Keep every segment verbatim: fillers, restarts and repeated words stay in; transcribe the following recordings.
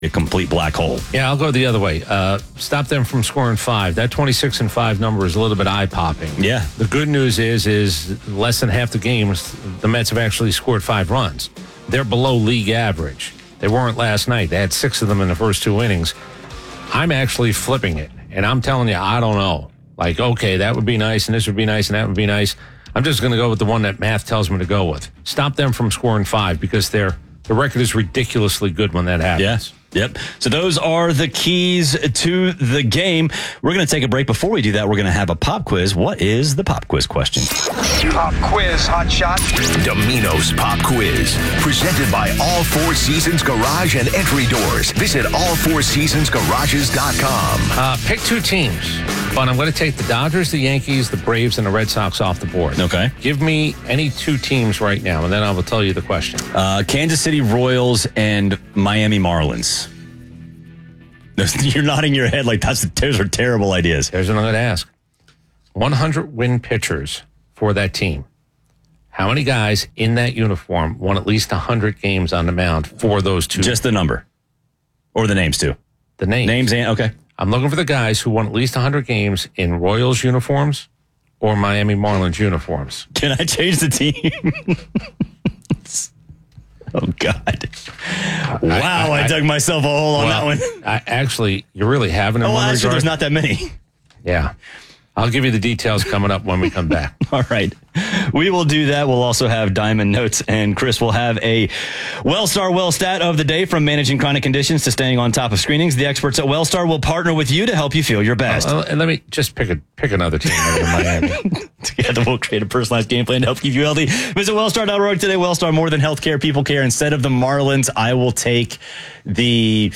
a complete black hole. Yeah, I'll go the other way. Uh, stop them from scoring five. That twenty-six and five number is a little bit eye-popping. Yeah. The good news is, is less than half the games, the Mets have actually scored five runs. They're below league average. They weren't last night. They had six of them in the first two innings. I'm actually flipping it, and I'm telling you, I don't know. Like, okay, that would be nice, and this would be nice, and that would be nice. I'm just going to go with the one that math tells me to go with. Stop them from scoring five because their the record is ridiculously good when that happens. Yes. Yep. So those are the keys to the game. We're going to take a break. Before we do that, we're going to have a pop quiz. What is the pop quiz question? Pop quiz, hot shot. Domino's Pop Quiz, presented by All Four Seasons Garage and Entry Doors. Visit all four seasons garages dot com. Uh, pick two teams, but I'm going to take the Dodgers, the Yankees, the Braves, and the Red Sox off the board. Okay. Give me any two teams right now, and then I will tell you the question. Uh, Kansas City Royals and Miami Marlins. You're nodding your head like that's those are terrible ideas. Here's what I'm going to ask. one hundred win pitchers for that team. How many guys in that uniform won at least one hundred games on the mound for those two? Just the number. Or the names, too. The names. Names, and okay. I'm looking for the guys who won at least one hundred games in Royals uniforms or Miami Marlins uniforms. Can I change the team? Oh, God. Wow, I, I, I dug myself a hole on well, that one. I, actually, you really haven't in oh, one actually, regard. there's not that many. Yeah. I'll give you the details coming up when we come back. All right. We will do that. We'll also have Diamond Notes, and Chris will have a Wellstar Well Stat of the day, from managing chronic conditions to staying on top of screenings. The experts at Wellstar will partner with you to help you feel your best. Uh, and let me just pick a pick another team in Miami. Together, we'll create a personalized game plan to help keep you healthy. Visit Wellstar dot org today. Wellstar, more than healthcare, people care. Instead of the Marlins, I will take the...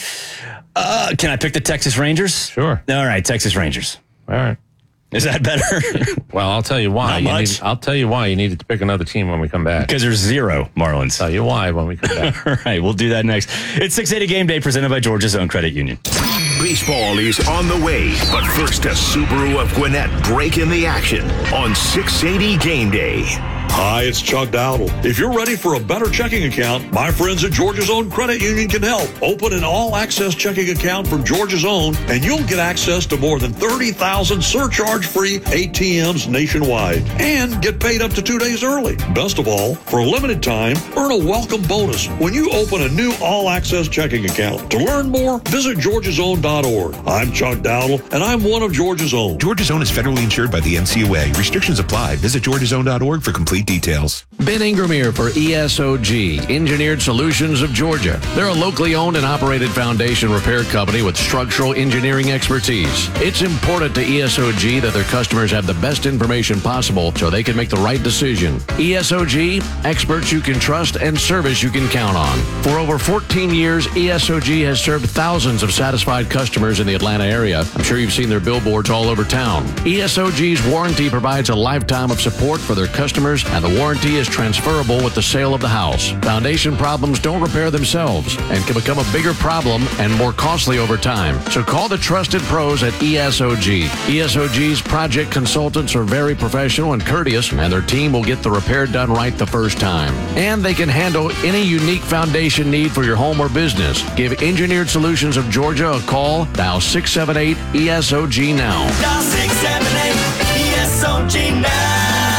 Uh, can I pick the Texas Rangers? Sure. All right, Texas Rangers. All right. Is that better? Well, I'll tell you why. Not You much. need, I'll tell you why you needed to pick another team when we come back. Because there's zero Marlins. I'll tell you why when we come back. All right, we'll do that next. It's six eighty Game Day, presented by Georgia's Own Credit Union. Baseball is on the way, but first a Subaru of Gwinnett breaking the action on six eighty Game Day. Hi, it's Chuck Dowdle. If you're ready for a better checking account, my friends at Georgia's Own Credit Union can help. Open an all-access checking account from Georgia's Own, and you'll get access to more than thirty thousand surcharge-free A T Ms nationwide, and get paid up to two days early. Best of all, for a limited time, earn a welcome bonus when you open a new all-access checking account. To learn more, visit georgias own dot org. I'm Chuck Dowdle, and I'm one of Georgia's Own. Georgia's Own is federally insured by the N C U A. Restrictions apply. Visit georgias own dot org for complete details. Ben Ingram here for E S O G, Engineered Solutions of Georgia. They're a locally owned and operated foundation repair company with structural engineering expertise. It's important to E S O G that their customers have the best information possible so they can make the right decision. E S O G, experts you can trust and service you can count on. For over fourteen years, E S O G has served thousands of satisfied customers in the Atlanta area. I'm sure you've seen their billboards all over town. E S O G's warranty provides a lifetime of support for their customers, and the warranty is transferable with the sale of the house. Foundation problems don't repair themselves and can become a bigger problem and more costly over time. So call the trusted pros at E S O G. E S O G's project consultants are very professional and courteous, and their team will get the repair done right the first time. And they can handle any unique foundation need for your home or business. Give Engineered Solutions of Georgia a call. Dial six seven eight E S O G now. Dial six seven eight E S O G now.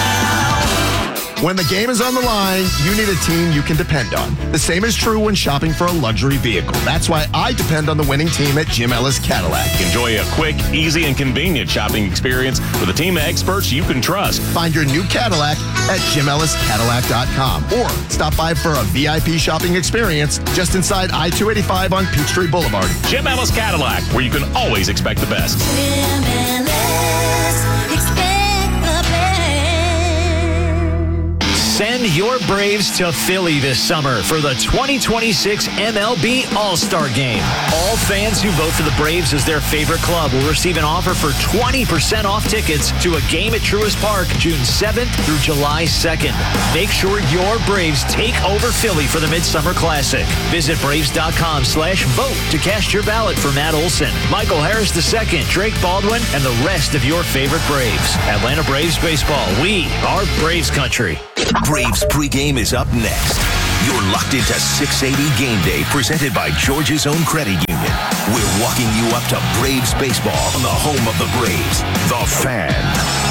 When the game is on the line, you need a team you can depend on. The same is true when shopping for a luxury vehicle. That's why I depend on the winning team at Jim Ellis Cadillac. Enjoy a quick, easy, and convenient shopping experience with a team of experts you can trust. Find your new Cadillac at jim ellis cadillac dot com or stop by for a V I P shopping experience just inside I two eighty-five on Peachtree Boulevard. Jim Ellis Cadillac, where you can always expect the best. Jim Ellis, expect the best. Send your Braves to Philly this summer for the twenty twenty-six M L B All-Star Game. All fans who vote for the Braves as their favorite club will receive an offer for twenty percent off tickets to a game at Truist Park June seventh through July second. Make sure your Braves take over Philly for the Midsummer Classic. Visit braves.com slash vote to cast your ballot for Matt Olson, Michael Harris the second, Drake Baldwin, and the rest of your favorite Braves. Atlanta Braves baseball. We are Braves country. Braves pregame is up next. You're locked into six eighty Game Day, presented by Georgia's Own Credit Union. We're walking you up to Braves baseball on the home of the Braves, The Fan.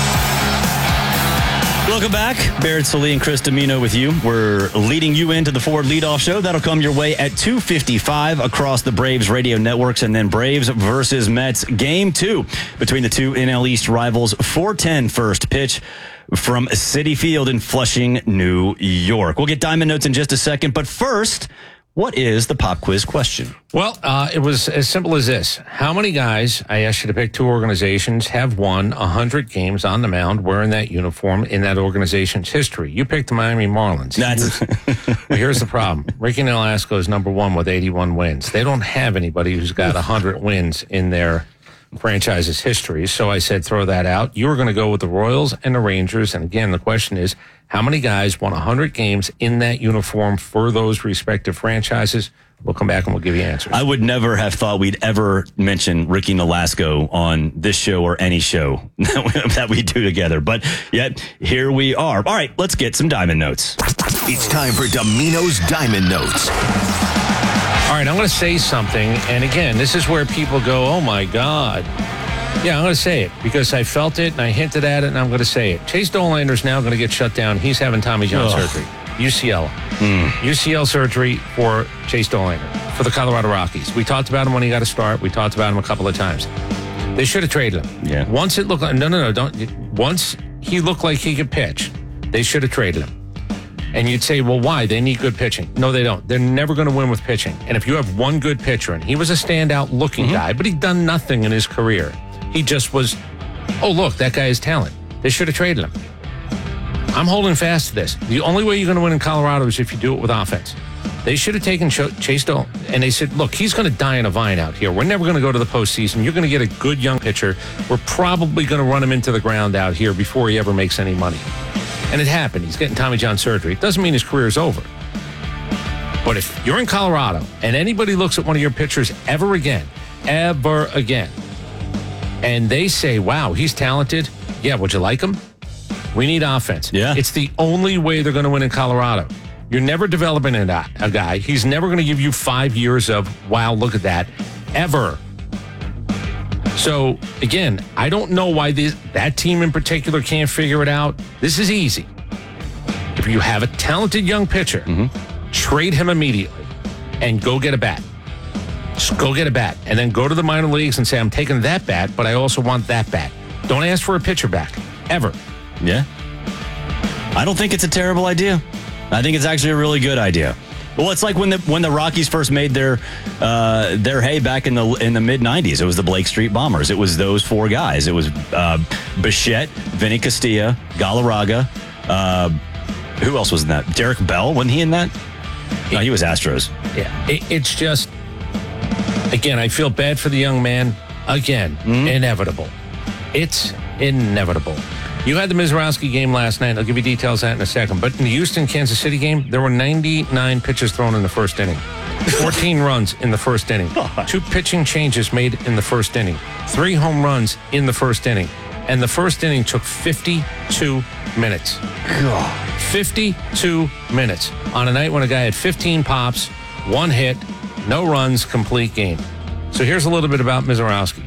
Welcome back. Barrett Salee and Chris Domino with you. We're leading you into the Ford Leadoff Show. That'll come your way at two fifty-five across the Braves radio networks. And then Braves versus Mets, game two between the two N L East rivals. four ten first pitch from Citi Field in Flushing, New York. We'll get Diamond Notes in just a second. But first, what is the pop quiz question? Well, uh, it was as simple as this. How many guys, I asked you to pick two organizations, have won one hundred games on the mound wearing that uniform in that organization's history? You picked the Miami Marlins. That's Well, here's the problem. Ricky Nolasco is number one with eighty-one wins. They don't have anybody who's got one hundred wins in their franchise's history. So I said, throw that out. You were going to go with the Royals and the Rangers. And again, the question is, how many guys won one hundred games in that uniform for those respective franchises? We'll come back and we'll give you answers. I would never have thought we'd ever mention Ricky Nolasco on this show or any show that we do together. But yet, here we are. All right, let's get some Diamond Notes. It's time for Domino's Diamond Notes. All right, I'm going to say something. And again, this is where people go, oh, my God. Yeah, I'm going to say it because I felt it and I hinted at it and I'm going to say it. Chase Dolander's now going to get shut down. He's having Tommy John Ugh. surgery. U C L. Mm. U C L surgery for Chase Dolander for the Colorado Rockies. We talked about him when he got a start. We talked about him a couple of times. They should have traded him. Yeah. Once it looked like, no, no, no, don't. Once he looked like he could pitch, they should have traded him. And you'd say, well, why? They need good pitching. No, they don't. They're never going to win with pitching. And if you have one good pitcher, and he was a standout looking mm-hmm. guy, but he'd done nothing in his career. He just was, oh, look, that guy has talent. They should have traded him. I'm holding fast to this. The only way you're going to win in Colorado is if you do it with offense. They should have taken Chase Dolan, and they said, look, he's going to die in a vine out here. We're never going to go to the postseason. You're going to get a good young pitcher. We're probably going to run him into the ground out here before he ever makes any money. And it happened. He's getting Tommy John surgery. It doesn't mean his career is over. But if you're in Colorado and anybody looks at one of your pitchers ever again, ever again, and they say, wow, he's talented. Yeah, would you like him? We need offense. Yeah. It's the only way they're going to win in Colorado. You're never developing a, a guy. He's never going to give you five years of, wow, look at that, ever. So, again, I don't know why this, that team in particular can't figure it out. This is easy. If you have a talented young pitcher, mm-hmm. trade him immediately and go get a bat. Just go get a bat. And then go to the minor leagues and say, I'm taking that bat, but I also want that bat. Don't ask for a pitcher back, ever. Yeah. I don't think it's a terrible idea. I think it's actually a really good idea. Well, it's like when the when the Rockies first made their uh, their hay back in the in the mid nineties. It was the Blake Street Bombers. It was those four guys. It was uh, Bichette, Vinny Castilla, Galarraga. Uh, who else was in that? Derek Bell, wasn't he in that? No, he was Astros. Yeah, it, it's just, again, I feel bad for the young man. Again, mm-hmm. inevitable. It's inevitable. You had the Mizrowski game last night. I'll give you details of that in a second. But in the Houston-Kansas City game, there were ninety-nine pitches thrown in the first inning. fourteen runs in the first inning. Two pitching changes made in the first inning. Three home runs in the first inning. And the first inning took fifty-two minutes. God. fifty-two minutes on a night when a guy had fifteen pops, one hit, no runs, complete game. So here's a little bit about Mizrowski.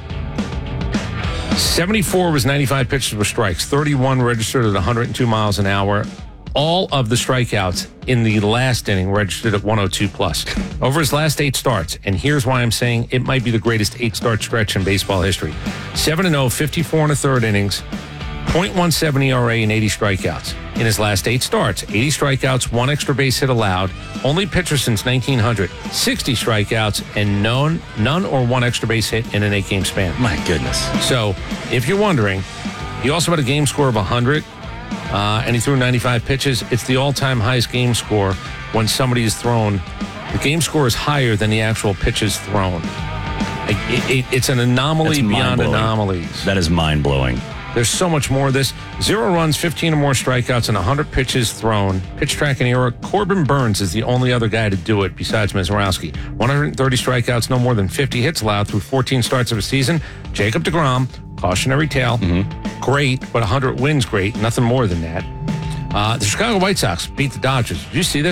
seventy-four was ninety-five pitches with strikes. thirty-one registered at one hundred two miles an hour. All of the strikeouts in the last inning registered at one oh two plus. Over his last eight starts, and here's why I'm saying it might be the greatest eight-start stretch in baseball history. seven and oh, fifty-four and a third innings, point one seven E R A, and eighty strikeouts. In his last eight starts, eighty strikeouts, one extra base hit allowed, only pitcher since nineteen hundred, sixty strikeouts, and none, none or one extra base hit in an eight-game span. My goodness. So, if you're wondering, he also had a game score of one hundred, uh, and he threw ninety-five pitches. It's the all-time highest game score when somebody is thrown. The game score is higher than the actual pitches thrown. It, it, it's an anomaly That's beyond anomalies. That is mind-blowing. There's so much more of this. Zero runs, fifteen or more strikeouts, and one hundred pitches thrown. Pitch tracking era. Corbin Burns is the only other guy to do it besides Mizrowski. one hundred thirty strikeouts, no more than fifty hits allowed through fourteen starts of a season. Jacob deGrom, cautionary tale. Mm-hmm. Great, but one hundred wins great. Nothing more than that. Uh, the Chicago White Sox beat the Dodgers. Did you see this?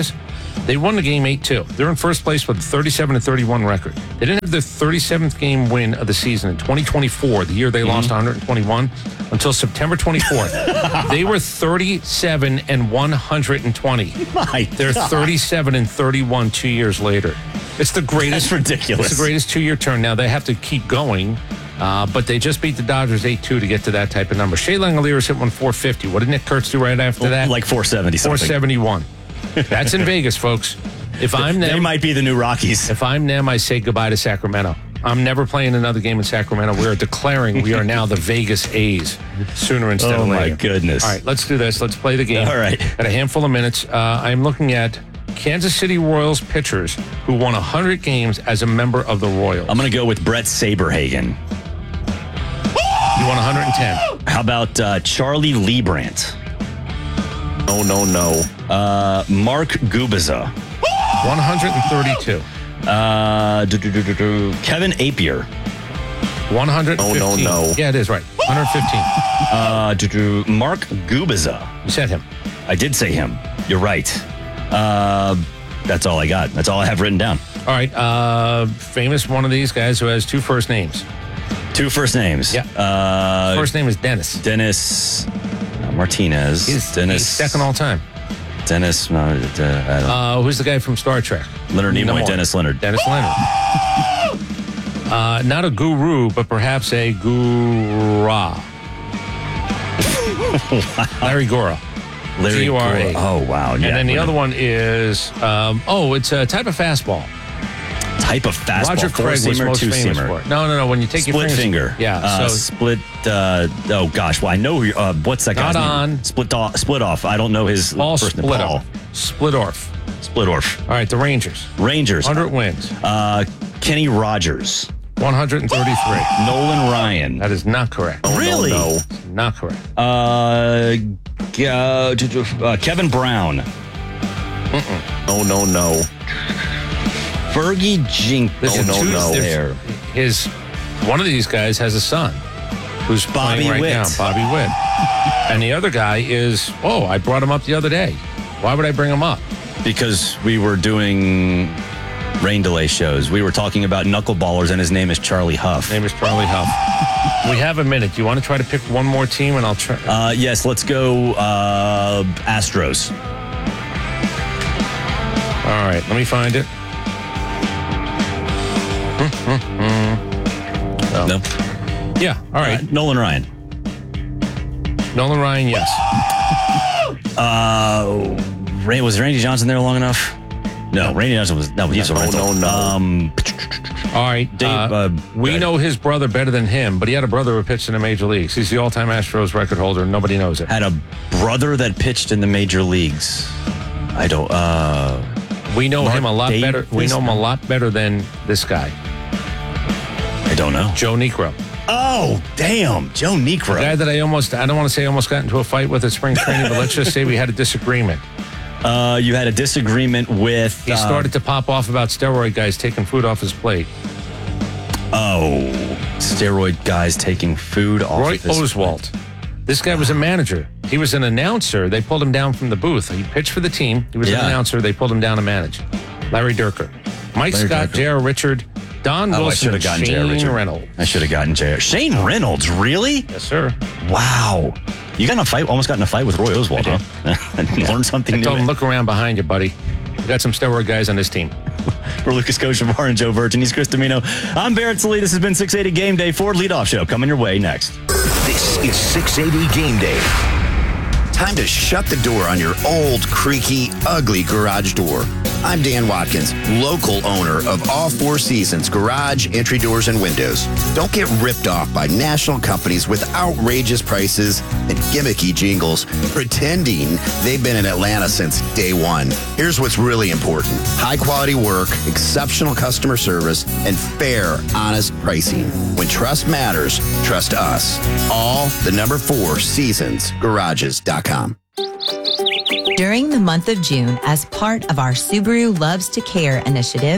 They won the game eight two. They're in first place with a thirty-seven to thirty-one record. They didn't have their thirty-seventh game win of the season in twenty twenty-four, the year they mm-hmm. lost one hundred twenty-one, until September twenty-fourth. They were thirty-seven and one hundred twenty. My They're God. thirty-seven and thirty-one two years later. It's the greatest. That's ridiculous. It's the greatest two-year turn. Now they have to keep going, uh, but they just beat the Dodgers eight two to get to that type of number. Shea Langoliers hit one four fifty. What did Nick Kurtz do right after that? Like four seventy something. four seventy-one. That's in Vegas, folks. If I'm them, they might be the new Rockies. If I'm them, I say goodbye to Sacramento. I'm never playing another game in Sacramento. We are declaring we are now the Vegas A's sooner instead oh of later. Oh, my goodness. All right, let's do this. Let's play the game. All right. Got a handful of minutes. Uh, I'm looking at Kansas City Royals pitchers who won one hundred games as a member of the Royals. I'm going to go with Brett Saberhagen. You won one hundred ten. How about uh, Charlie Liebrandt? No, no, no. Uh, Mark Gubiza. one hundred thirty-two. Uh, do, do, do, do, do. Kevin Apier. one hundred fifteen. No, no, no. Yeah, it is right. one hundred fifteen. Uh, do, do, Mark Gubiza. You said him. I did say him. You're right. Uh, that's all I got. That's all I have written down. All right. Uh, famous one of these guys who has two first names. Two first names. Yeah. Uh, first name is Dennis. Dennis Martinez. He's, Dennis. he's second all time. Dennis. No, uh, I don't uh, who's the guy from Star Trek? Leonard Nimoy. Dennis Leonard. Dennis Leonard. uh, not a guru, but perhaps a guru. Larry Gora. Larry G U R A. Gora. Oh, wow. And yeah, then the other one is, um, oh, it's a type of fastball. Type of fastball. Roger Craig was most famous for it. No, no, no. When you take split your fingers, finger. Yeah. Uh, so split. Uh, oh gosh. Well, I know. Who, uh, what's that not guy's on. name? Split off. Split off. I don't know his Paul first name. Splitter. Paul. Splittorf. Splittorf. All right. The Rangers. Rangers. one hundred wins. Uh, Kenny Rogers. one hundred thirty-three. Nolan Ryan. That is not correct. Oh, really? No, no. Not correct. Uh, uh, uh Kevin Brown. Mm-mm. No, no, no. Fergie Jenkins. Oh, no, no. There. His one of these guys has a son who's Bobby playing right Witt. now, Bobby Witt. And the other guy is, oh, I brought him up the other day. Why would I bring him up? Because we were doing rain delay shows. We were talking about knuckleballers, and his name is Charlie Huff. His name is Charlie Huff. We have a minute. Do you want to try to pick one more team, and I'll try? Uh, yes, let's go uh, Astros. All right, let me find it. Oh. No. Yeah, all right. Uh, Nolan Ryan. Nolan Ryan, yes. Uh, Ray, was Randy Johnson there long enough? No, Randy Johnson was no, he's a No, rental. no, no. Um, All right, Dave, uh, uh, we know his brother better than him, but he had a brother who pitched in the major leagues. He's the all-time Astros record holder, and nobody knows it. had a brother that pitched in the major leagues. I don't. Uh, We know Mark him a lot Davis? better. We know him a lot better than this guy, I don't know. Joe Niekro. Oh, damn, Joe Niekro. The guy that I almost, I don't want to say almost got into a fight with at spring training, but let's just say we had a disagreement. Uh, you had a disagreement with. He uh, started to pop off about steroid guys taking food off his plate. Oh, steroid guys taking food off. Roy of his Oswalt. This guy was a manager. He was an announcer. They pulled him down from the booth. He pitched for the team. He was Yeah. an announcer. They pulled him down to manage. Larry Durker. Mike Larry Scott, Durker. J R. Richard, Don Oh, I Wilson, should have gotten J R. Shane Richard. Reynolds. I should have gotten J R. Shane Reynolds, really? Yes, sir. Wow. You got in a fight, almost got in a fight with Roy Oswalt, huh? Learned something I new. told him, look around behind you, buddy. We got some steroid guys on this team. For Lucas Kochevar and Joe Virgin, he's Chris Domino. I'm Barrett Sallee. This has been six eighty Game Day. Ford Leadoff Show coming your way next. This is six eighty Game Day. Time to shut the door on your old, creaky, ugly garage door. I'm Dan Watkins, local owner of All Four Seasons Garage, Entry Doors, and Windows. Don't get ripped off by national companies with outrageous prices and gimmicky jingles, pretending they've been in Atlanta since day one. Here's what's really important. High-quality work, exceptional customer service, and fair, honest pricing. When trust matters, trust us. All the number four seasons garages dot com. During the month of June, as part of our Subaru Loves to Care initiative,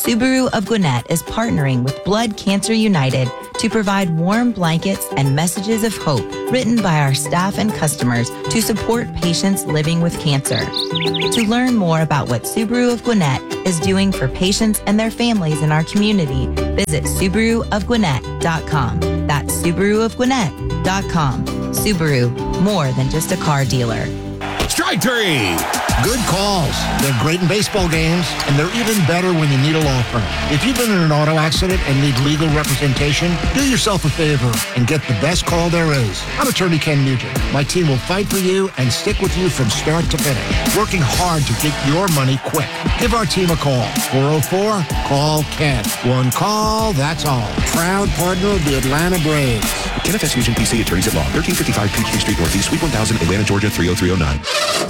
Subaru of Gwinnett is partnering with Blood Cancer United to provide warm blankets and messages of hope written by our staff and customers to support patients living with cancer. To learn more about what Subaru of Gwinnett is doing for patients and their families in our community, visit Subaru of Gwinnett dot com. That's Subaru of Gwinnett dot com. Subaru, more than just a car dealer. Strike three. Good calls. They're great in baseball games, and they're even better when you need a law firm. If you've been in an auto accident and need legal representation, do yourself a favor and get the best call there is. I'm attorney Ken Nugent. My team will fight for you and stick with you from start to finish, working hard to get your money quick. Give our team a call. four oh four, call Ken. One call, that's all. Proud partner of the Atlanta Braves. N F S Nugent P C Attorneys at Law, thirteen fifty-five Peachtree Street Northeast, Suite one thousand, Atlanta, Georgia, three oh three oh nine.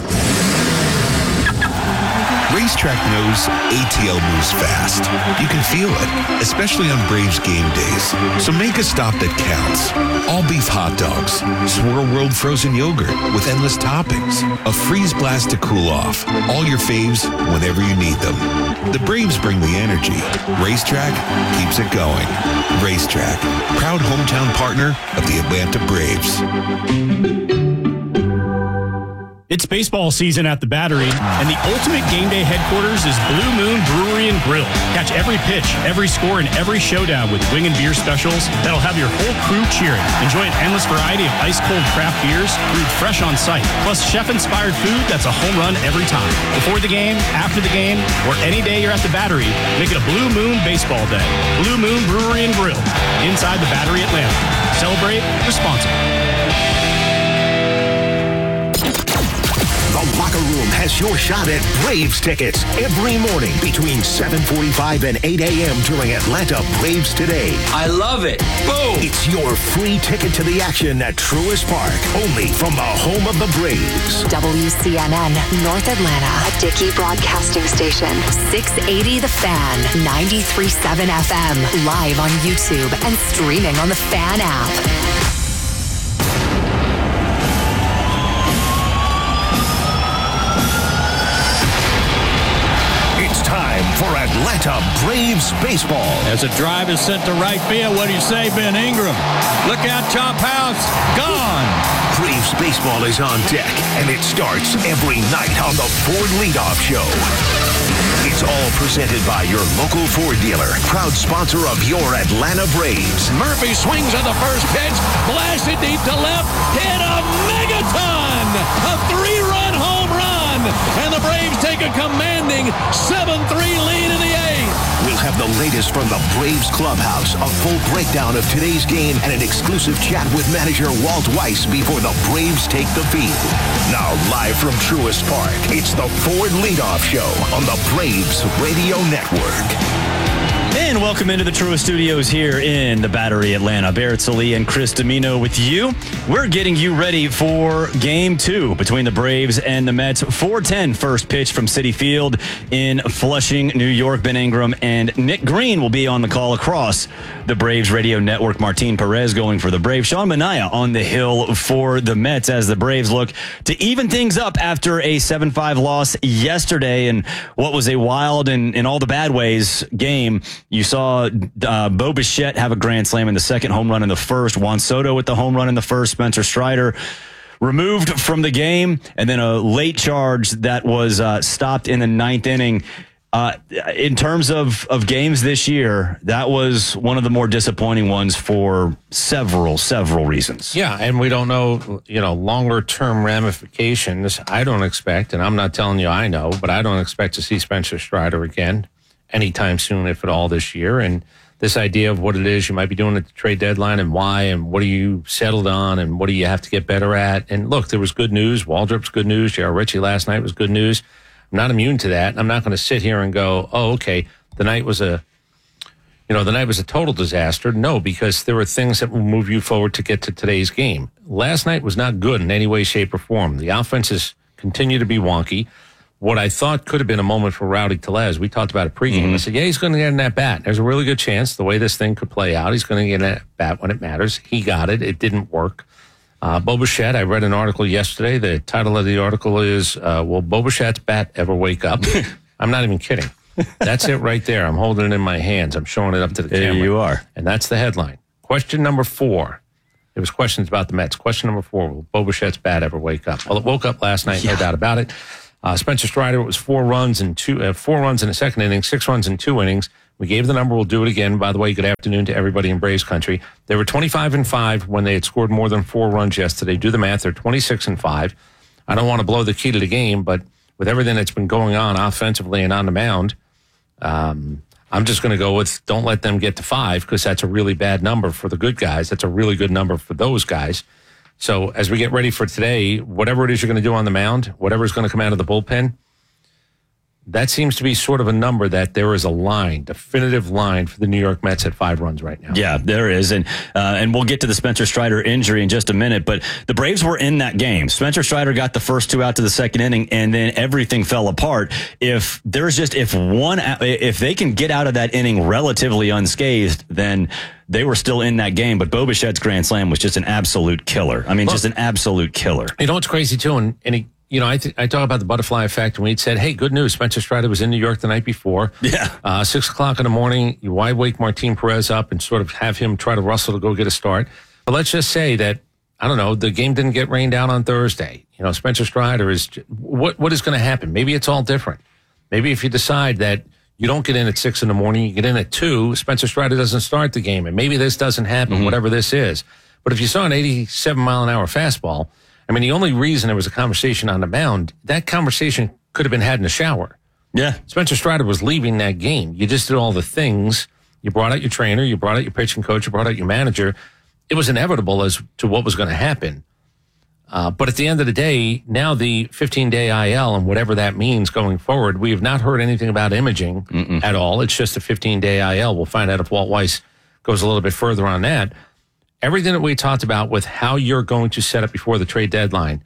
Racetrack knows A T L moves fast. You can feel it, especially on Braves game days. So make a stop that counts. All beef hot dogs, Swirl World frozen yogurt with endless toppings, a freeze blast to cool off. All your faves whenever you need them. The Braves bring the energy. Racetrack keeps it going. Racetrack, proud hometown partner of the Atlanta Braves. It's baseball season at the Battery, and the ultimate game day headquarters is Blue Moon Brewery and Grill. Catch every pitch, every score, and every showdown with wing and beer specials that'll have your whole crew cheering. Enjoy an endless variety of ice-cold craft beers brewed fresh on site, plus chef-inspired food that's a home run every time. Before the game, after the game, or any day you're at the Battery, make it a Blue Moon baseball day. Blue Moon Brewery and Grill, inside the Battery Atlanta. Celebrate responsibly. The Locker Room has your shot at Braves tickets every morning between seven forty-five and eight a.m. during Atlanta Braves Today. I love it. Boom! It's your free ticket to the action at Truist Park, only from the home of the Braves. W C N N, North Atlanta, a Dickey Broadcasting Station, six eighty The Fan, ninety-three point seven F M, live on YouTube and streaming on the Fan app. For Atlanta Braves baseball. As a drive is sent to right field, what do you say, Ben Ingram? Look out, Chop House, gone. Braves baseball is on deck, and it starts every night on the Ford Leadoff Show. It's all presented by your local Ford dealer, proud sponsor of your Atlanta Braves. Murphy swings at the first pitch, blasted deep to left, hit a megaton, a three-run home run, and the Braves take a commanding seven three lead in the eighth. We'll have the latest from the Braves clubhouse, a full breakdown of today's game, and an exclusive chat with manager Walt Weiss before the Braves take the field. Now, live from Truist Park, it's the Ford Leadoff Show on the Braves Radio Network. And welcome into the Truist Studios here in the Battery, Atlanta. Barrett Sallee and Chris Domino with you. We're getting you ready for game two between the Braves and the Mets. four ten first pitch from Citi Field in Flushing, New York. Ben Ingram and Nick Green will be on the call across the Braves Radio Network. Martin Perez going for the Braves. Sean Manaea on the hill for the Mets as the Braves look to even things up after a seven five loss yesterday and what was a wild and in all the bad ways game. You saw uh, Bo Bichette have a grand slam in the second, home run in the first. Juan Soto with the home run in the first. Spencer Strider removed from the game, and then a late charge that was uh, stopped in the ninth inning. Uh, in terms of, of games this year, that was one of the more disappointing ones for several, several reasons. Yeah, and we don't know, you know, longer-term ramifications. I don't expect, and I'm not telling you I know, but I don't expect to see Spencer Strider again anytime soon, if at all, this year. And this idea of what it is you might be doing at the trade deadline and why and what are you settled on and what do you have to get better at. And look, there was good news. Waldrop's good news. J R. Ritchie last night was good news. I'm not immune to that. I'm not going to sit here and go, oh, okay, the night was a, you know, the night was a total disaster. No, because there were things that will move you forward to get to today's game. Last night was not good in any way, shape, or form. The offenses continue to be wonky. What I thought could have been a moment for Rowdy Tellez, we talked about it pregame. Mm-hmm. I said, yeah, he's going to get in that bat. There's a really good chance the way this thing could play out, he's going to get in that bat when it matters. He got it. It didn't work. Uh, Bo Bichette, I read an article yesterday. The title of the article is, uh, will Bo Bichette's bat ever wake up? I'm not even kidding. That's it right there. I'm holding it in my hands. I'm showing it up to the There camera. you are. And that's the headline. Question number four. There was questions about the Mets. Question number four, will Bo Bichette's bat ever wake up? Well, it woke up last night, yeah. no doubt about it. Uh, Spencer Strider, it was four runs and two, uh, four runs in the second inning, six runs in two innings. We gave the number. We'll do it again. By the way, good afternoon to everybody in Braves country. They were twenty-five and five when they had scored more than four runs yesterday. Do the math. They're twenty-six and five. I don't want to blow the key to the game, but with everything that's been going on offensively and on the mound, um, I'm just going to go with don't let them get to five because that's a really bad number for the good guys. That's a really good number for those guys. So as we get ready for today, whatever it is you're going to do on the mound, whatever is going to come out of the bullpen, that seems to be sort of a number that there is a line, definitive line for the New York Mets at five runs right now. Yeah, there is. And uh, and we'll get to the Spencer Strider injury in just a minute. But the Braves were in that game. Spencer Strider got the first two out to the second inning, and then everything fell apart. If there's just, if one, if they can get out of that inning relatively unscathed, then they were still in that game. But Bo Bichette's grand slam was just an absolute killer. I mean, Well, just an absolute killer. You know what's crazy, too? And, and he, you know, I, th- I talk about the butterfly effect, and we'd said, hey, good news. Spencer Strider was in New York the night before. Yeah. Uh, six o'clock in the morning, you wide wake Martin Perez up and sort of have him try to rustle to go get a start. But let's just say that, I don't know, the game didn't get rained out on Thursday. You know, Spencer Strider is, what what is going to happen? Maybe it's all different. Maybe if you decide that you don't get in at six in the morning, you get in at two, Spencer Strider doesn't start the game, and maybe this doesn't happen, Mm-hmm. whatever this is. But if you saw an eighty-seven mile an hour fastball, I mean, the only reason there was a conversation on the mound, that conversation could have been had in the shower. Yeah. Spencer Strider was leaving that game. You just did all the things. You brought out your trainer, you brought out your pitching coach, you brought out your manager. It was inevitable as to what was going to happen. Uh, but at the end of the day, now the fifteen-day I L and whatever that means going forward, we have not heard anything about imaging Mm-mm. at all. It's just a fifteen-day I L. We'll find out if Walt Weiss goes a little bit further on that. Everything that we talked about with how you're going to set up before the trade deadline,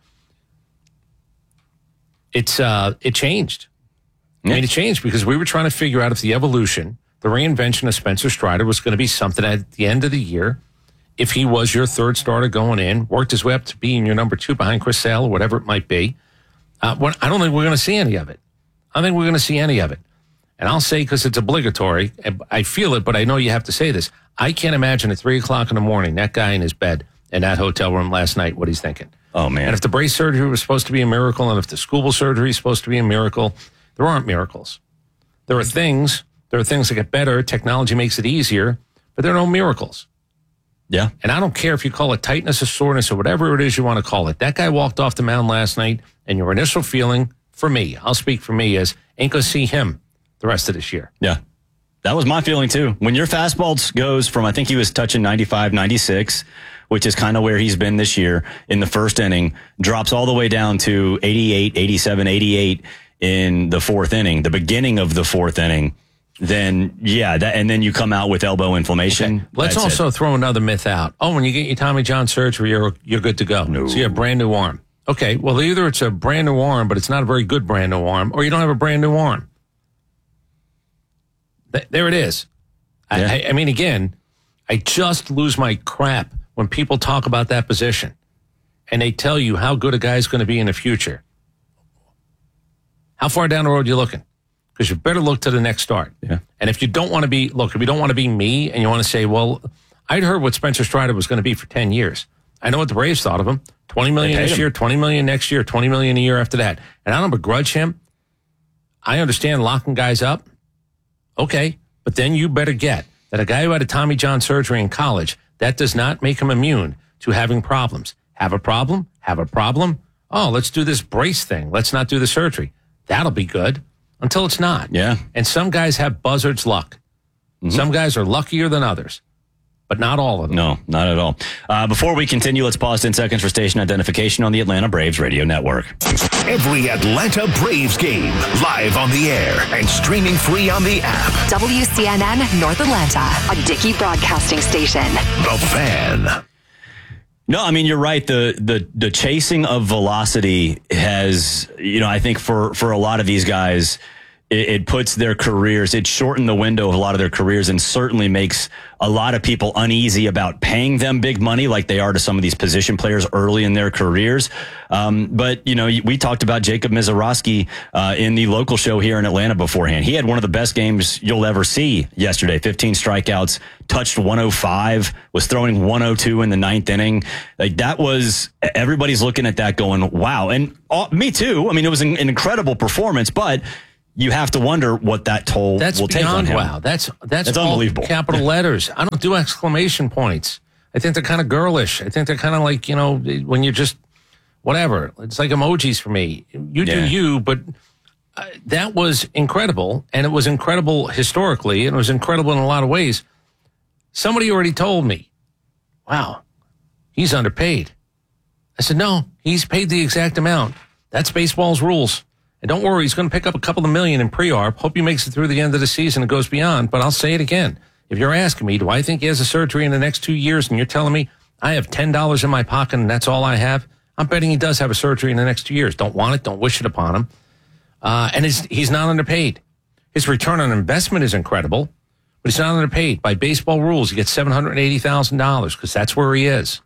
it's uh, it changed. Yeah. I mean, it changed because we were trying to figure out if the evolution, the reinvention of Spencer Strider was going to be something at the end of the year. If he was your third starter going in, worked his way up to being your number two behind Chris Sale or whatever it might be, uh, what, I don't think we're going to see any of it. I don't think we're going to see any of it. And I'll say, because it's obligatory, I feel it, but I know you have to say this. I can't imagine at three o'clock in the morning, that guy in his bed in that hotel room last night, what he's thinking. Oh, man. And if the brace surgery was supposed to be a miracle, and if the Scooble surgery is supposed to be a miracle, there aren't miracles. There are things, there are things that get better. Technology makes it easier, but there are no miracles. Yeah. And I don't care if you call it tightness or soreness or whatever it is you want to call it. That guy walked off the mound last night, and your initial feeling, for me, I'll speak for me, is ain't going to see him the rest of this year. Yeah. That was my feeling, too. When your fastball goes from, I think he was touching ninety-five, ninety-six, which is kind of where he's been this year in the first inning, drops all the way down to eighty-eight, eighty-seven, eighty-eight in the fourth inning, the beginning of the fourth inning, then, yeah, that, and then you come out with elbow inflammation. Okay. Let's also it. throw another myth out. Oh, when you get your Tommy John surgery, you're, you're good to go. No. So you have a brand new arm. Okay, well, either it's a brand new arm, but it's not a very good brand new arm, or you don't have a brand new arm. Th- there it is. Yeah. I, I mean, again, I just lose my crap when people talk about that position and they tell you how good a guy's going to be in the future. How far down the road are you looking? Because you better look to the next start. Yeah. And if you don't want to be, look, if you don't want to be me and you want to say, well, I'd heard what Spencer Strider was going to be for ten years. I know what the Braves thought of him. twenty million dollars this him. year, twenty million dollars next year, twenty million dollars a year after that. And I don't begrudge him. I understand locking guys up. Okay. But then you better get that a guy who had a Tommy John surgery in college, that does not make him immune to having problems. Have a problem? Have a problem? Oh, let's do this brace thing. Let's not do the surgery. That'll be good until it's not. Yeah. And some guys have buzzard's luck. Mm-hmm. Some guys are luckier than others, but not all of them. No, not at all. Uh, before we continue, let's pause ten seconds for station identification on the Atlanta Braves Radio Network. Every Atlanta Braves game, live on the air and streaming free on the app. W C N N North Atlanta, a Dickey Broadcasting Station. The Fan. No, I mean, you're right. The, the, the chasing of velocity has, you know, I think for, for a lot of these guys, it, it puts their careers, it shortened the window of a lot of their careers, and certainly makes a lot of people uneasy about paying them big money like they are to some of these position players early in their careers. Um, but, you know, we talked about Jacob Mizorowski uh, in the local show here in Atlanta beforehand. He had one of the best games you'll ever see yesterday. fifteen strikeouts, touched one oh five, was throwing one oh two in the ninth inning. Like, that was, everybody's looking at that going, wow. And uh, me too. I mean, it was an, an incredible performance, but you have to wonder what that toll that's will take on him. Wow, that's that's, that's all unbelievable. Capital letters. I don't do exclamation points. I think they're kind of girlish. I think they're kind of like, you know, when you're just whatever. It's like emojis for me. You do Yeah. you, but uh, that was incredible, and it was incredible historically, and it was incredible in a lot of ways. Somebody already told me, "Wow, he's underpaid." I said, "No, he's paid the exact amount. That's baseball's rules." And don't worry, he's going to pick up a couple of million in pre-arb. Hope he makes it through the end of the season and goes beyond. But I'll say it again. If you're asking me, do I think he has a surgery in the next two years, and you're telling me I have ten dollars in my pocket and that's all I have, I'm betting he does have a surgery in the next two years. Don't want it. Don't wish it upon him. Uh, and he's, he's not underpaid. His return on investment is incredible, but he's not underpaid. By baseball rules, he gets seven hundred eighty thousand dollars because that's where he is.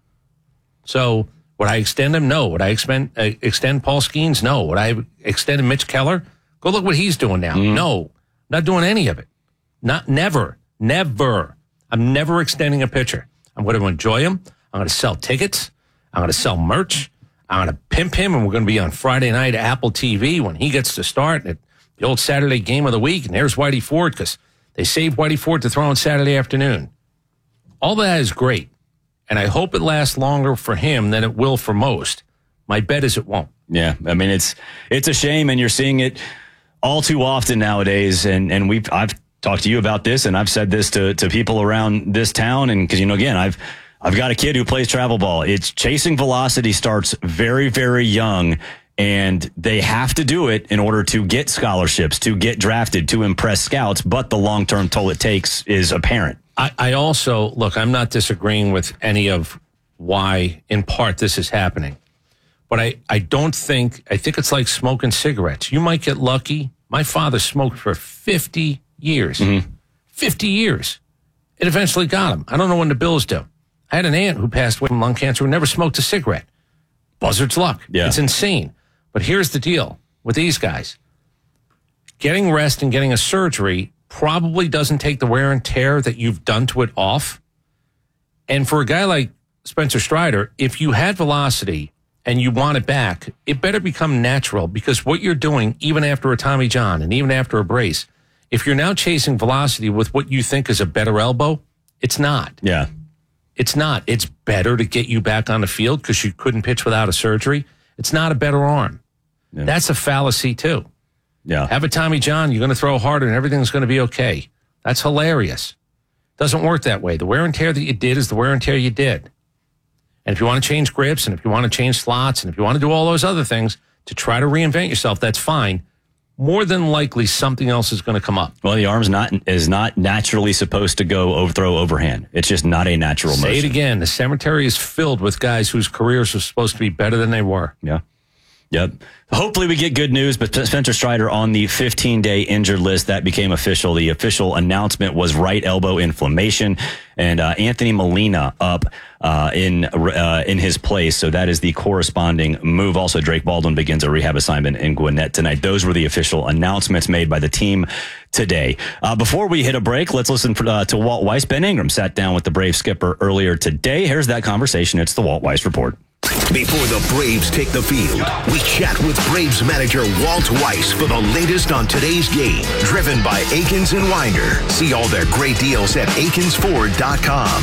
So would I extend him? No. Would I extend, uh, extend Paul Skeens? No. Would I extend Mitch Keller? Go look what he's doing now. Mm. No. Not doing any of it. Not never. Never. I'm never extending a pitcher. I'm going to enjoy him. I'm going to sell tickets. I'm going to sell merch. I'm going to pimp him, and we're going to be on Friday night at Apple T V when he gets to start at the old Saturday game of the week. And there's Whitey Ford because they saved Whitey Ford to throw on Saturday afternoon. All that is great. And I hope it lasts longer for him than it will for most. My bet is it won't. Yeah, I mean, it's it's a shame, and you're seeing it all too often nowadays. And and we've I've talked to you about this, and I've said this to to people around this town. And because, you know, again, I've I've got a kid who plays travel ball. It's chasing velocity starts very, very young, and they have to do it in order to get scholarships, to get drafted, to impress scouts. But the long term toll it takes is apparent. I, I also, look, I'm not disagreeing with any of why, in part, this is happening. But I, I don't think, I think it's like smoking cigarettes. You might get lucky. My father smoked for fifty years. Mm-hmm. fifty years. It eventually got him. I don't know when the bills do. I had an aunt who passed away from lung cancer who never smoked a cigarette. Buzzard's luck. Yeah. It's insane. But here's the deal with these guys. Getting rest and getting a surgery probably doesn't take the wear and tear that you've done to it off. And for a guy like Spencer Strider, if you had velocity and you want it back, it better become natural, because what you're doing, even after a Tommy John and even after a brace, if you're now chasing velocity with what you think is a better elbow, it's not. Yeah. It's not. It's better to get you back on the field because you couldn't pitch without a surgery. It's not a better arm. Yeah. That's a fallacy, too. Yeah. Have a Tommy John, you're going to throw harder and everything's going to be okay. That's hilarious. Doesn't work that way. The wear and tear that you did is the wear and tear you did. And if you want to change grips, and if you want to change slots, and if you want to do all those other things to try to reinvent yourself, that's fine. More than likely, something else is going to come up. Well, the arm's not is not naturally supposed to go overthrow overhand. It's just not a natural Say motion. it again. The cemetery is filled with guys whose careers were supposed to be better than they were. Yeah. Yep. Hopefully we get good news, but Spencer Strider on the fifteen-day injured list. That became official. The official announcement was right elbow inflammation, and uh, Anthony Molina up uh, in uh, in his place. So that is the corresponding move. Also, Drake Baldwin begins a rehab assignment in Gwinnett tonight. Those were the official announcements made by the team today. Uh, before we hit a break, let's listen for, uh, to Walt Weiss. Ben Ingram sat down with the Brave skipper earlier today. Here's that conversation. It's the Walt Weiss Report. Before the Braves take the field, we chat with Braves manager Walt Weiss for the latest on today's game. Driven by Akins and Winder. See all their great deals at akins ford dot com.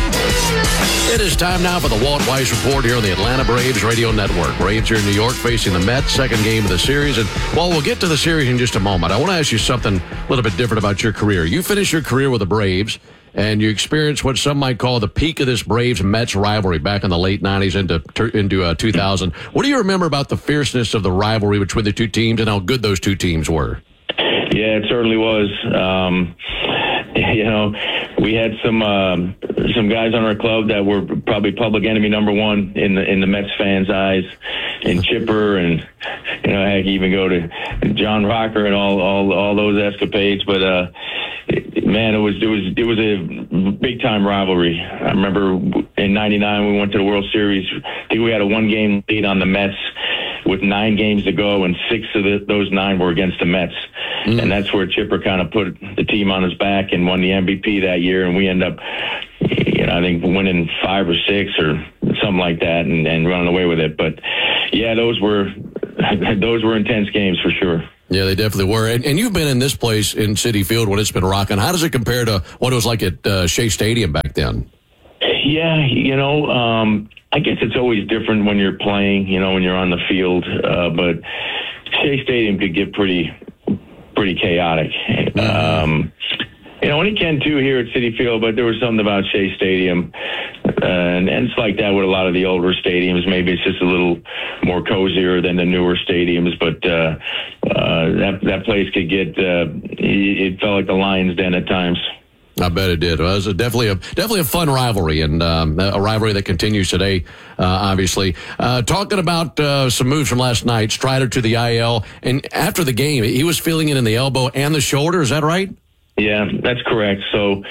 It is time now for the Walt Weiss Report here on the Atlanta Braves Radio Network. Braves here in New York facing the Mets, second game of the series. And while we'll get to the series in just a moment, I want to ask you something a little bit different about your career. You finished your career with the Braves, and you experienced what some might call the peak of this Braves-Mets rivalry back in the late nineties into into uh, two thousand. What do you remember about the fierceness of the rivalry between the two teams and how good those two teams were? Yeah, it certainly was. Um, you know, we had some uh, some guys on our club that were probably public enemy number one in the in the Mets fans' eyes. and Chipper, and you know, heck, even go to John Rocker and all all all those escapades. But uh, man, it was it was it was a big time rivalry. I remember in ninety-nine we went to the World Series. I think we had a one game lead on the Mets with nine games to go, and six of the, those nine were against the Mets. Mm. And that's where Chipper kind of put the team on his back and won the M V P that year. And we end up, you know, I think winning five or six or something like that, and, and running away with it. But yeah, those were those were intense games for sure. Yeah, they definitely were. And, and you've been in this place in Citi Field when it's been rocking. How does it compare to what it was like at uh, Shea Stadium back then? Yeah, you know, um, I guess it's always different when you're playing, you know, when you're on the field. Uh, but Shea Stadium could get pretty, pretty chaotic. Mm-hmm. Um, you know, and it can too here at Citi Field, but there was something about Shea Stadium. Uh, and, and it's like that with a lot of the older stadiums. Maybe it's just a little more cozier than the newer stadiums, but uh, uh, that that place could get, uh, it, it felt like the Lions' Den at times. I bet it did. It was a, definitely a definitely a fun rivalry, and um, a rivalry that continues today, uh, obviously. Uh, talking about uh, some moves from last night, Strider to the I L, and after the game, he was feeling it in the elbow and the shoulder. Is that right? Yeah, that's correct. So,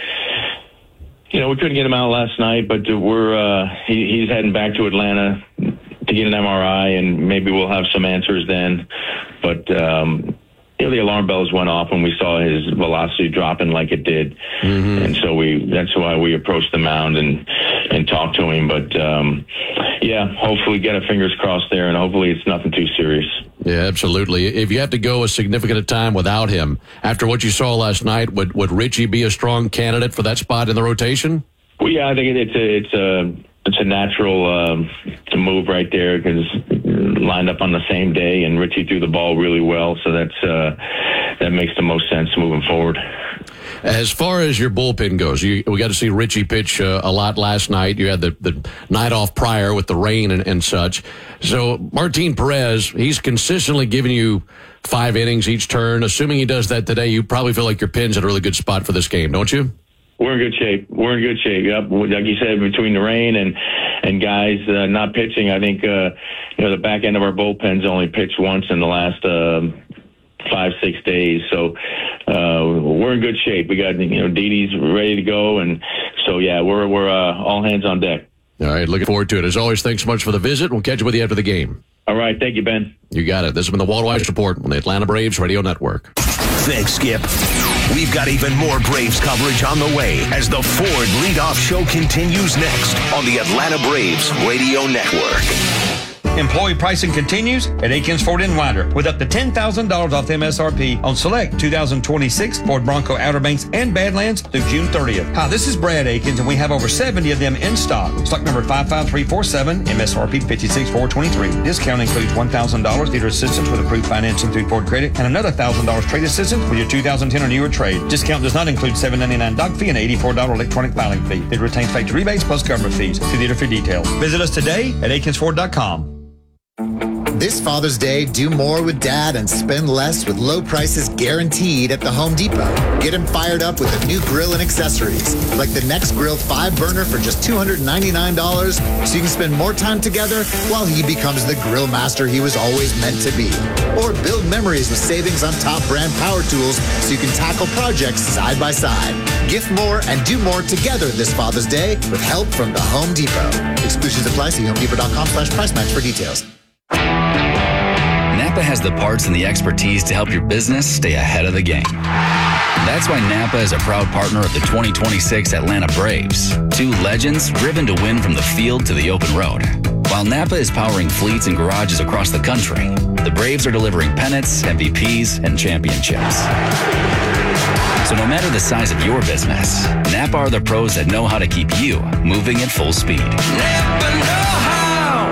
you know, we couldn't get him out last night, but we're uh, he, he's heading back to Atlanta to get an M R I, and maybe we'll have some answers then. But um, you know, the alarm bells went off when we saw his velocity dropping like it did, mm-hmm. and so we that's why we approached the mound and and talked to him. But um, yeah, hopefully get our fingers crossed there, and hopefully it's nothing too serious. Yeah, absolutely. If you have to go a significant time without him, after what you saw last night, would would Richie be a strong candidate for that spot in the rotation? Well, yeah, I think it's a it's a it's a natural um, to move right there because lined up on the same day, and Richie threw the ball really well, so that's uh, that makes the most sense moving forward. As far as your bullpen goes, you, we got to see Richie pitch uh, a lot last night. You had the, the night off prior with the rain and, and such. So Martin Perez, he's consistently giving you five innings each turn. Assuming he does that today, you probably feel like your pin's at a really good spot for this game, don't you? We're in good shape. We're in good shape. Yep. Like you said, between the rain and and guys uh, not pitching, I think uh, you know the back end of our bullpen's only pitched once in the last uh, five six days. So uh, we're in good shape. We got you know Didi's ready to go, and so yeah, we're we're uh, all hands on deck. All right, looking forward to it. As always, thanks so much for the visit. We'll catch you with you after the game. All right, thank you, Ben. You got it. This has been the Walt Weiss Report on the Atlanta Braves Radio Network. Thanks, Skip. We've got even more Braves coverage on the way as the Ford Leadoff Show continues next on the Atlanta Braves Radio Network. Employee pricing continues at Akins Ford in Winder with up to ten thousand dollars off M S R P on select two thousand twenty-six Ford Bronco Outer Banks and Badlands through June thirtieth. Hi, this is Brad Akins, and we have over seventy of them in stock. Stock number five five three four seven, M S R P fifty-six four twenty-three. Discount includes one thousand dollars dealer assistance with approved financing through Ford Credit and another one thousand dollars trade assistance with your two thousand ten or newer trade. Discount does not include seven ninety-nine doc fee and eighty-four dollars electronic filing fee. It retains factory rebates plus government fees. See dealer for details. Visit us today at akins ford dot com. This Father's Day, do more with Dad and spend less with low prices guaranteed at the Home Depot. Get him fired up with a new grill and accessories, like the Next Grill five burner for just two hundred ninety-nine dollars, so you can spend more time together while he becomes the grill master he was always meant to be. Or build memories with savings on top brand power tools so you can tackle projects side by side. Gift more and do more together this Father's Day with help from the Home Depot. Exclusions apply. See home depot dot com slash price match for details. Napa has the parts and the expertise to help your business stay ahead of the game. That's why Napa is a proud partner of the twenty twenty-six Atlanta Braves, two legends driven to win from the field to the open road. While Napa is powering fleets and garages across the country, the Braves are delivering pennants, M V Ps, and championships. So no matter the size of your business, Napa are the pros that know how to keep you moving at full speed. Napa know-how.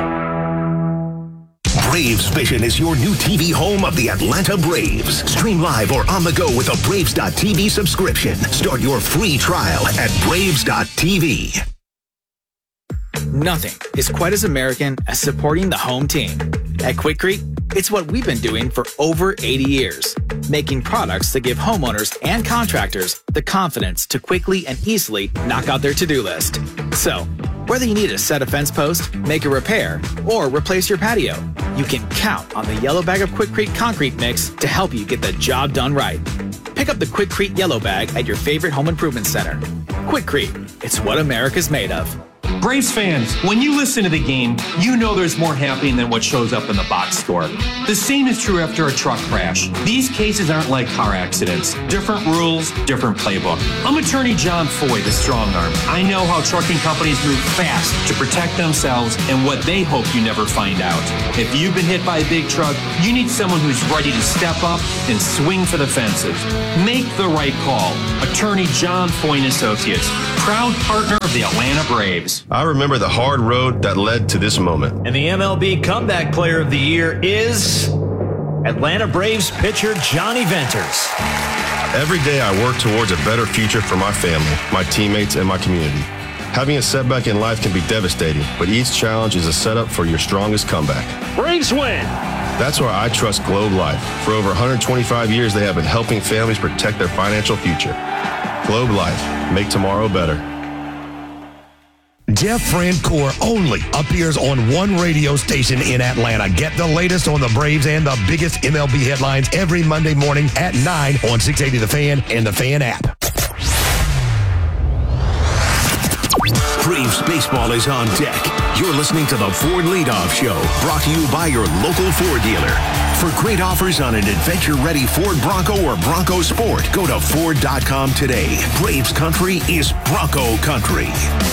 Braves Vision is your new T V home of the Atlanta Braves. Stream live or on the go with a Braves dot T V subscription. Start your free trial at Braves dot T V. Nothing is quite as American as supporting the home team. At Quikrete, it's what we've been doing for over eighty years, making products that give homeowners and contractors the confidence to quickly and easily knock out their to-do list. So, Whether you need to set a fence post, make a repair, or replace your patio, you can count on the Yellow Bag of Quikrete Concrete Mix to help you get the job done right. Pick up the Quikrete Yellow Bag at your favorite home improvement center. Quikrete, it's what America's made of. Braves fans, when you listen to the game, you know there's more happening than what shows up in the box score. The same is true after a truck crash. These cases aren't like car accidents. Different rules, different playbook. I'm attorney John Foy, the strong arm. I know how trucking companies move fast to protect themselves and what they hope you never find out. If you've been hit by a big truck, you need someone who's ready to step up and swing for the fences. Make the right call. Attorney John Foy and Associates, proud partner of the Atlanta Braves. I remember the hard road that led to this moment. And the M L B Comeback Player of the Year is Atlanta Braves pitcher Johnny Venters. Every day I work towards a better future for my family, my teammates, and my community. Having a setback in life can be devastating, but each challenge is a setup for your strongest comeback. Braves win! That's why I trust Globe Life. For over one hundred twenty-five years, they have been helping families protect their financial future. Globe Life. Make tomorrow better. Jeff Francoeur only appears on one radio station in Atlanta. Get the latest on the Braves and the biggest M L B headlines every Monday morning at nine on six eighty The Fan and the Fan app. Braves baseball is on deck. You're listening to the Ford Leadoff Show, brought to you by your local Ford dealer. For great offers on an adventure-ready Ford Bronco or Bronco Sport, go to Ford dot com today. Braves country is Bronco country.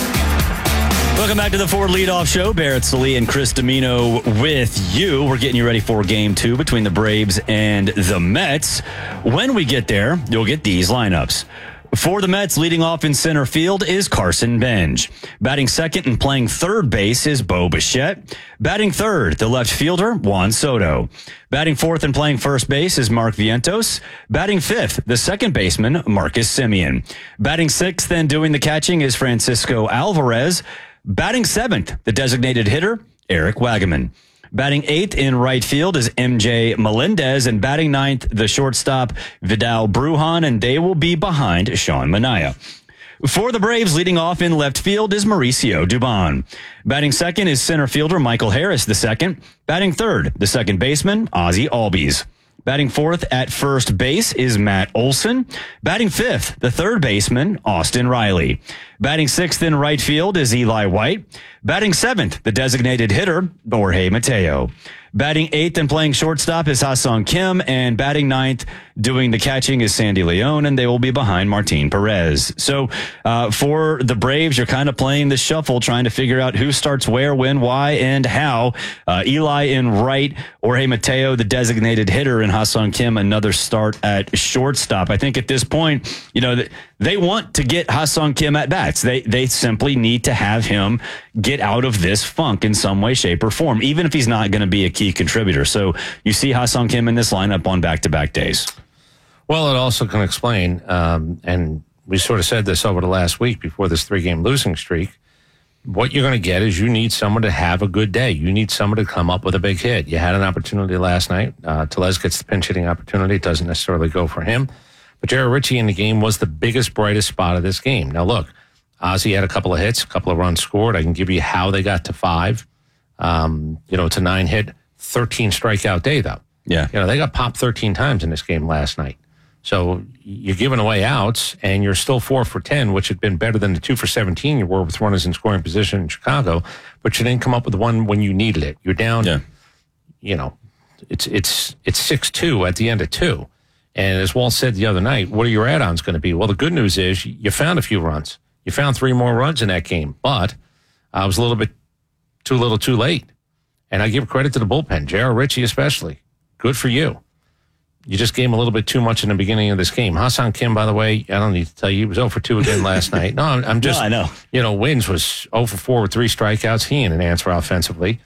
Welcome back to the Ford Leadoff Show. Barrett Salee and Chris Domino with you. We're getting you ready for game two between the Braves and the Mets. When we get there, you'll get these lineups. For the Mets, leading off in center field is Carson Bench. Batting second and playing third base is Bo Bichette. Batting third, the left fielder, Juan Soto. Batting fourth and playing first base is Mark Vientos. Batting fifth, the second baseman, Marcus Semien. Batting sixth and doing the catching is Francisco Alvarez. Batting seventh, the designated hitter, Eric Wagaman. Batting eighth in right field is M J Melendez, and batting ninth, the shortstop, Vidal Brujan, and they will be behind Sean Manaea. For the Braves, leading off in left field is Mauricio Dubon. Batting second is center fielder Michael Harris the second. Batting third, the second baseman, Ozzie Albies. Batting fourth at first base is Matt Olson. Batting fifth, the third baseman, Austin Riley. Batting sixth in right field is Eli White. Batting seventh, the designated hitter, Jorge Mateo. Batting eighth and playing shortstop is Ha-Seong Kim, and batting ninth, doing the catching is Sandy Leon, and they will be behind Martin Perez. So uh, for the Braves, you're kind of playing the shuffle, trying to figure out who starts where, when, why, and how. Uh, Eli in right, Jorge Mateo, the designated hitter, and Ha-Seong Kim, another start at shortstop. I think at this point, you know, they want to get Ha-Seong Kim at bats. They they simply need to have him get out of this funk in some way, shape, or form, even if he's not going to be a key contributor. So you see Ha-Seong Kim in this lineup on back-to-back days. Well, it also can explain, um, and we sort of said this over the last week before this three-game losing streak, what you're going to get is you need someone to have a good day. You need someone to come up with a big hit. You had an opportunity last night. Uh, Tellez gets the pinch-hitting opportunity. It doesn't necessarily go for him. But Jared Ritchie in the game was the biggest, brightest spot of this game. Now, look, Ozzie had a couple of hits, a couple of runs scored. I can give you how they got to five. Um, you know, it's a nine-hit, thirteen strikeout day, though. Yeah. You know, they got popped thirteen times in this game last night. So you're giving away outs, and you're still four for ten, which had been better than the two for seventeen you were with runners in scoring position in Chicago, but you didn't come up with one when you needed it. You're down, yeah. you know, it's it's it's six two at the end of two. And as Walt said the other night, what are your add-ons going to be? Well, the good news is you found a few runs. You found three more runs in that game, but I was a little bit too little too late. And I give credit to the bullpen, Jared Ritchie especially. Good for you. You just gave him a little bit too much in the beginning of this game. Ha-Seong Kim, by the way, I don't need to tell you, he was zero for two again last night. No, I'm, I'm just, no, I know. You know, Wins was zero for four with three strikeouts. He ain't an answer offensively.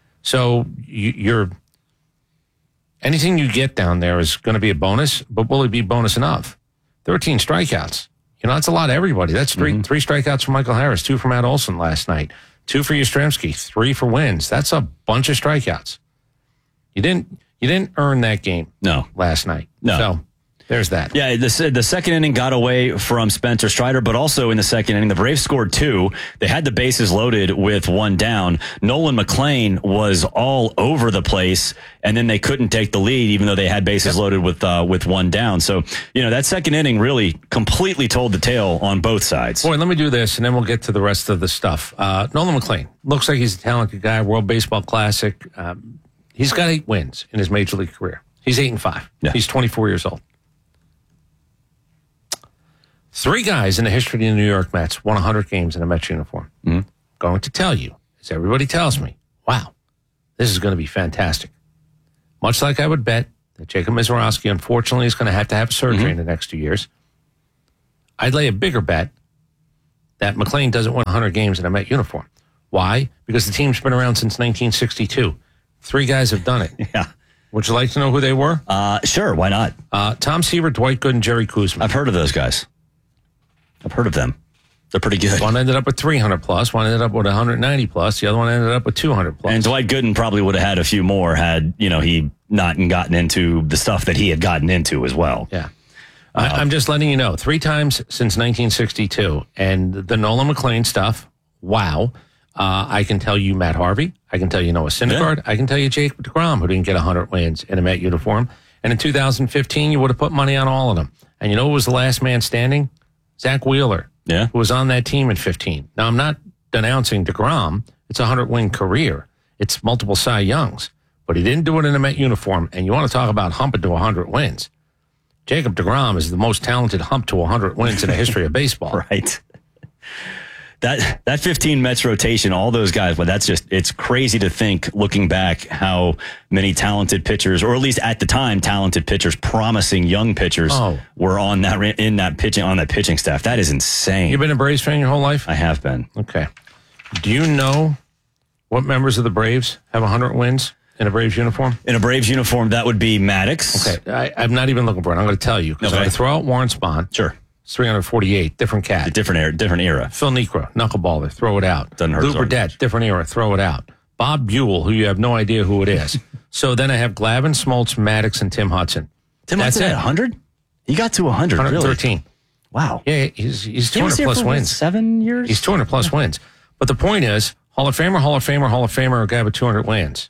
So you, you're, anything you get down there is going to be a bonus, but will it be bonus enough? thirteen strikeouts. You know, that's a lot of everybody. That's three, mm-hmm. three strikeouts for Michael Harris, two for Matt Olson last night, two for Yastrzemski, three for Wins. That's a bunch of strikeouts. You didn't, You didn't earn that game. No. Last night. No. So There's that. Yeah, the, the second inning got away from Spencer Strider, but also in the second inning, the Braves scored two. They had the bases loaded with one down. Nolan McLean was all over the place, and then they couldn't take the lead, even though they had bases loaded with uh, with one down. So, you know, that second inning really completely told the tale on both sides. Boy, let me do this, and then we'll get to the rest of the stuff. Uh, Nolan McLean looks like he's a talented guy, World Baseball Classic. Um, he's got eight wins in his major league career. He's eight and five. Yeah. He's twenty-four years old. Three guys in the history of the New York Mets won one hundred games in a Mets uniform. Mm-hmm. Going to tell you, as everybody tells me, wow, this is going to be fantastic. Much like I would bet that Jacob Mizorowski, unfortunately, is going to have to have surgery mm-hmm. in the next two years. I'd lay a bigger bet that McLean doesn't win one hundred games in a Met uniform. Why? Because the team's been around since nineteen sixty-two. Three guys have done it. Yeah. Would you like to know who they were? Uh, sure, why not? Uh, Tom Seaver, Dwight Gooden, and Jerry Kuzma. I've heard of those guys. I've heard of them. They're pretty good. One ended up with three hundred plus. One ended up with one hundred ninety plus. The other one ended up with two hundred plus. And Dwight Gooden probably would have had a few more had, you know, he not gotten into the stuff that he had gotten into as well. Yeah. Uh, I, I'm just letting you know, three times since nineteen sixty-two. And the Nolan McLean stuff, wow. Uh, I can tell you Matt Harvey. I can tell you Noah Syndergaard. Yeah. I can tell you Jacob deGrom, who didn't get one hundred wins in a Met uniform. And in two thousand fifteen, you would have put money on all of them. And you know who was the last man standing? Zach Wheeler, yeah, who was on that team in fifteen. Now, I'm not denouncing deGrom. It's a hundred-win career. It's multiple Cy Youngs. But he didn't do it in a Met uniform. And you want to talk about humping to one hundred wins. Jacob deGrom is the most talented hump to one hundred wins in the history of baseball. Right. That that fifteen Mets rotation, all those guys, well, that's just, it's crazy to think, looking back, how many talented pitchers, or at least at the time, talented pitchers, promising young pitchers, oh. were on that in that pitching on that pitching staff. That is insane. You've been a Braves fan your whole life? I have been. Okay. Do you know what members of the Braves have one hundred wins in a Braves uniform? In a Braves uniform, that would be Maddox. Okay. I, I'm not even looking for it. I'm going to tell you, because okay. I throw out Warren Spahn. Sure. It's three hundred forty-eight, different cat. A different era, different era. Phil Niekro, knuckleballer, throw it out. Doesn't hurt. Lou Burdette, different era, throw it out. Bob Buell, who you have no idea who it is. So then I have Glavine, Smoltz, Maddox, and Tim Hudson. Tim That's Hudson it. at one hundred? He got to one hundred, one hundred thirteen. Really? Wow. Yeah, he's, he's he two hundred plus for wins. Seven years? He's two hundred plus wins. But the point is, Hall of Famer, Hall of Famer, Hall of Famer, a guy with two hundred wins.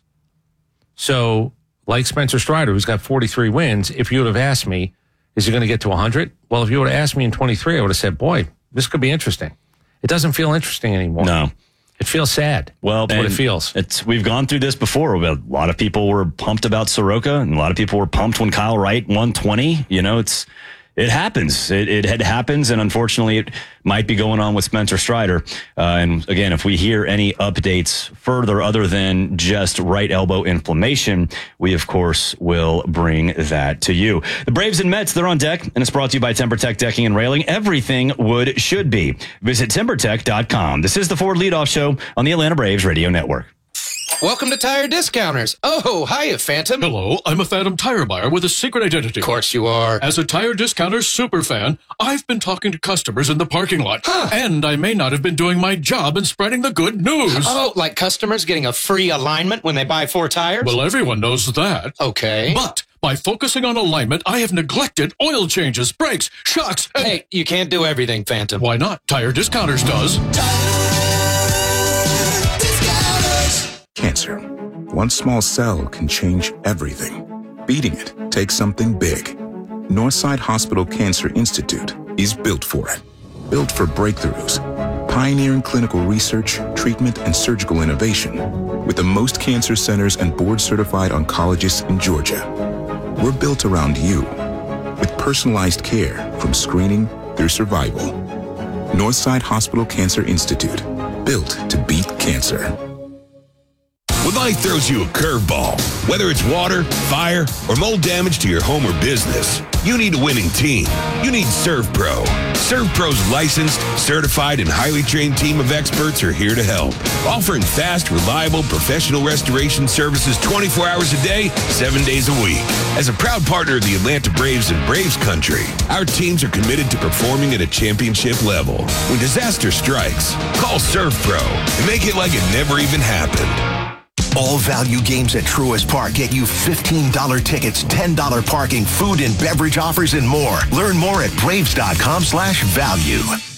So, like Spencer Strider, who's got forty-three wins, if you would have asked me, is he going to get to one hundred? Well, if you would have asked me in twenty-three, I would have said, boy, this could be interesting. It doesn't feel interesting anymore. No. It feels sad. Well, that's what it feels. It's we've gone through this before. A lot of people were pumped about Soroka, and a lot of people were pumped when Kyle Wright won twenty. You know, it's it happens. It, it, it happens, and unfortunately, it might be going on with Spencer Strider. Uh, and again, if we hear any updates further other than just right elbow inflammation, we, of course, will bring that to you. The Braves and Mets, they're on deck, and it's brought to you by TimberTech Decking and Railing. Everything wood should be. Visit timber tech dot com. This is the Ford Leadoff Show on the Atlanta Braves Radio Network. Welcome to Tire Discounters. Oh, hiya, Phantom. Hello, I'm a Phantom tire buyer with a secret identity. Of course you are. As a Tire Discounters superfan, I've been talking to customers in the parking lot. Huh. And I may not have been doing my job in spreading the good news. Oh, like customers getting a free alignment when they buy four tires? Well, everyone knows that. Okay. But by focusing on alignment, I have neglected oil changes, brakes, shocks, and... Hey, you can't do everything, Phantom. Why not? Tire Discounters does. Cancer. One small cell can change everything. Beating it takes something big. Northside Hospital Cancer Institute is built for it. Built for breakthroughs, pioneering clinical research, treatment, and surgical innovation, with the most cancer centers and board-certified oncologists in Georgia. We're built around you, with personalized care from screening through survival. Northside Hospital Cancer Institute, built to beat cancer. When life throws you a curveball, whether it's water, fire, or mold damage to your home or business, you need a winning team. You need ServPro. ServPro's licensed, certified, and highly trained team of experts are here to help, offering fast, reliable, professional restoration services twenty-four hours a day, seven days a week. As a proud partner of the Atlanta Braves and Braves Country, our teams are committed to performing at a championship level. When disaster strikes, call ServPro and make it like it never even happened. All value games at Truist Park get you fifteen dollars tickets, ten dollars parking, food and beverage offers, and more. Learn more at braves.com slash value.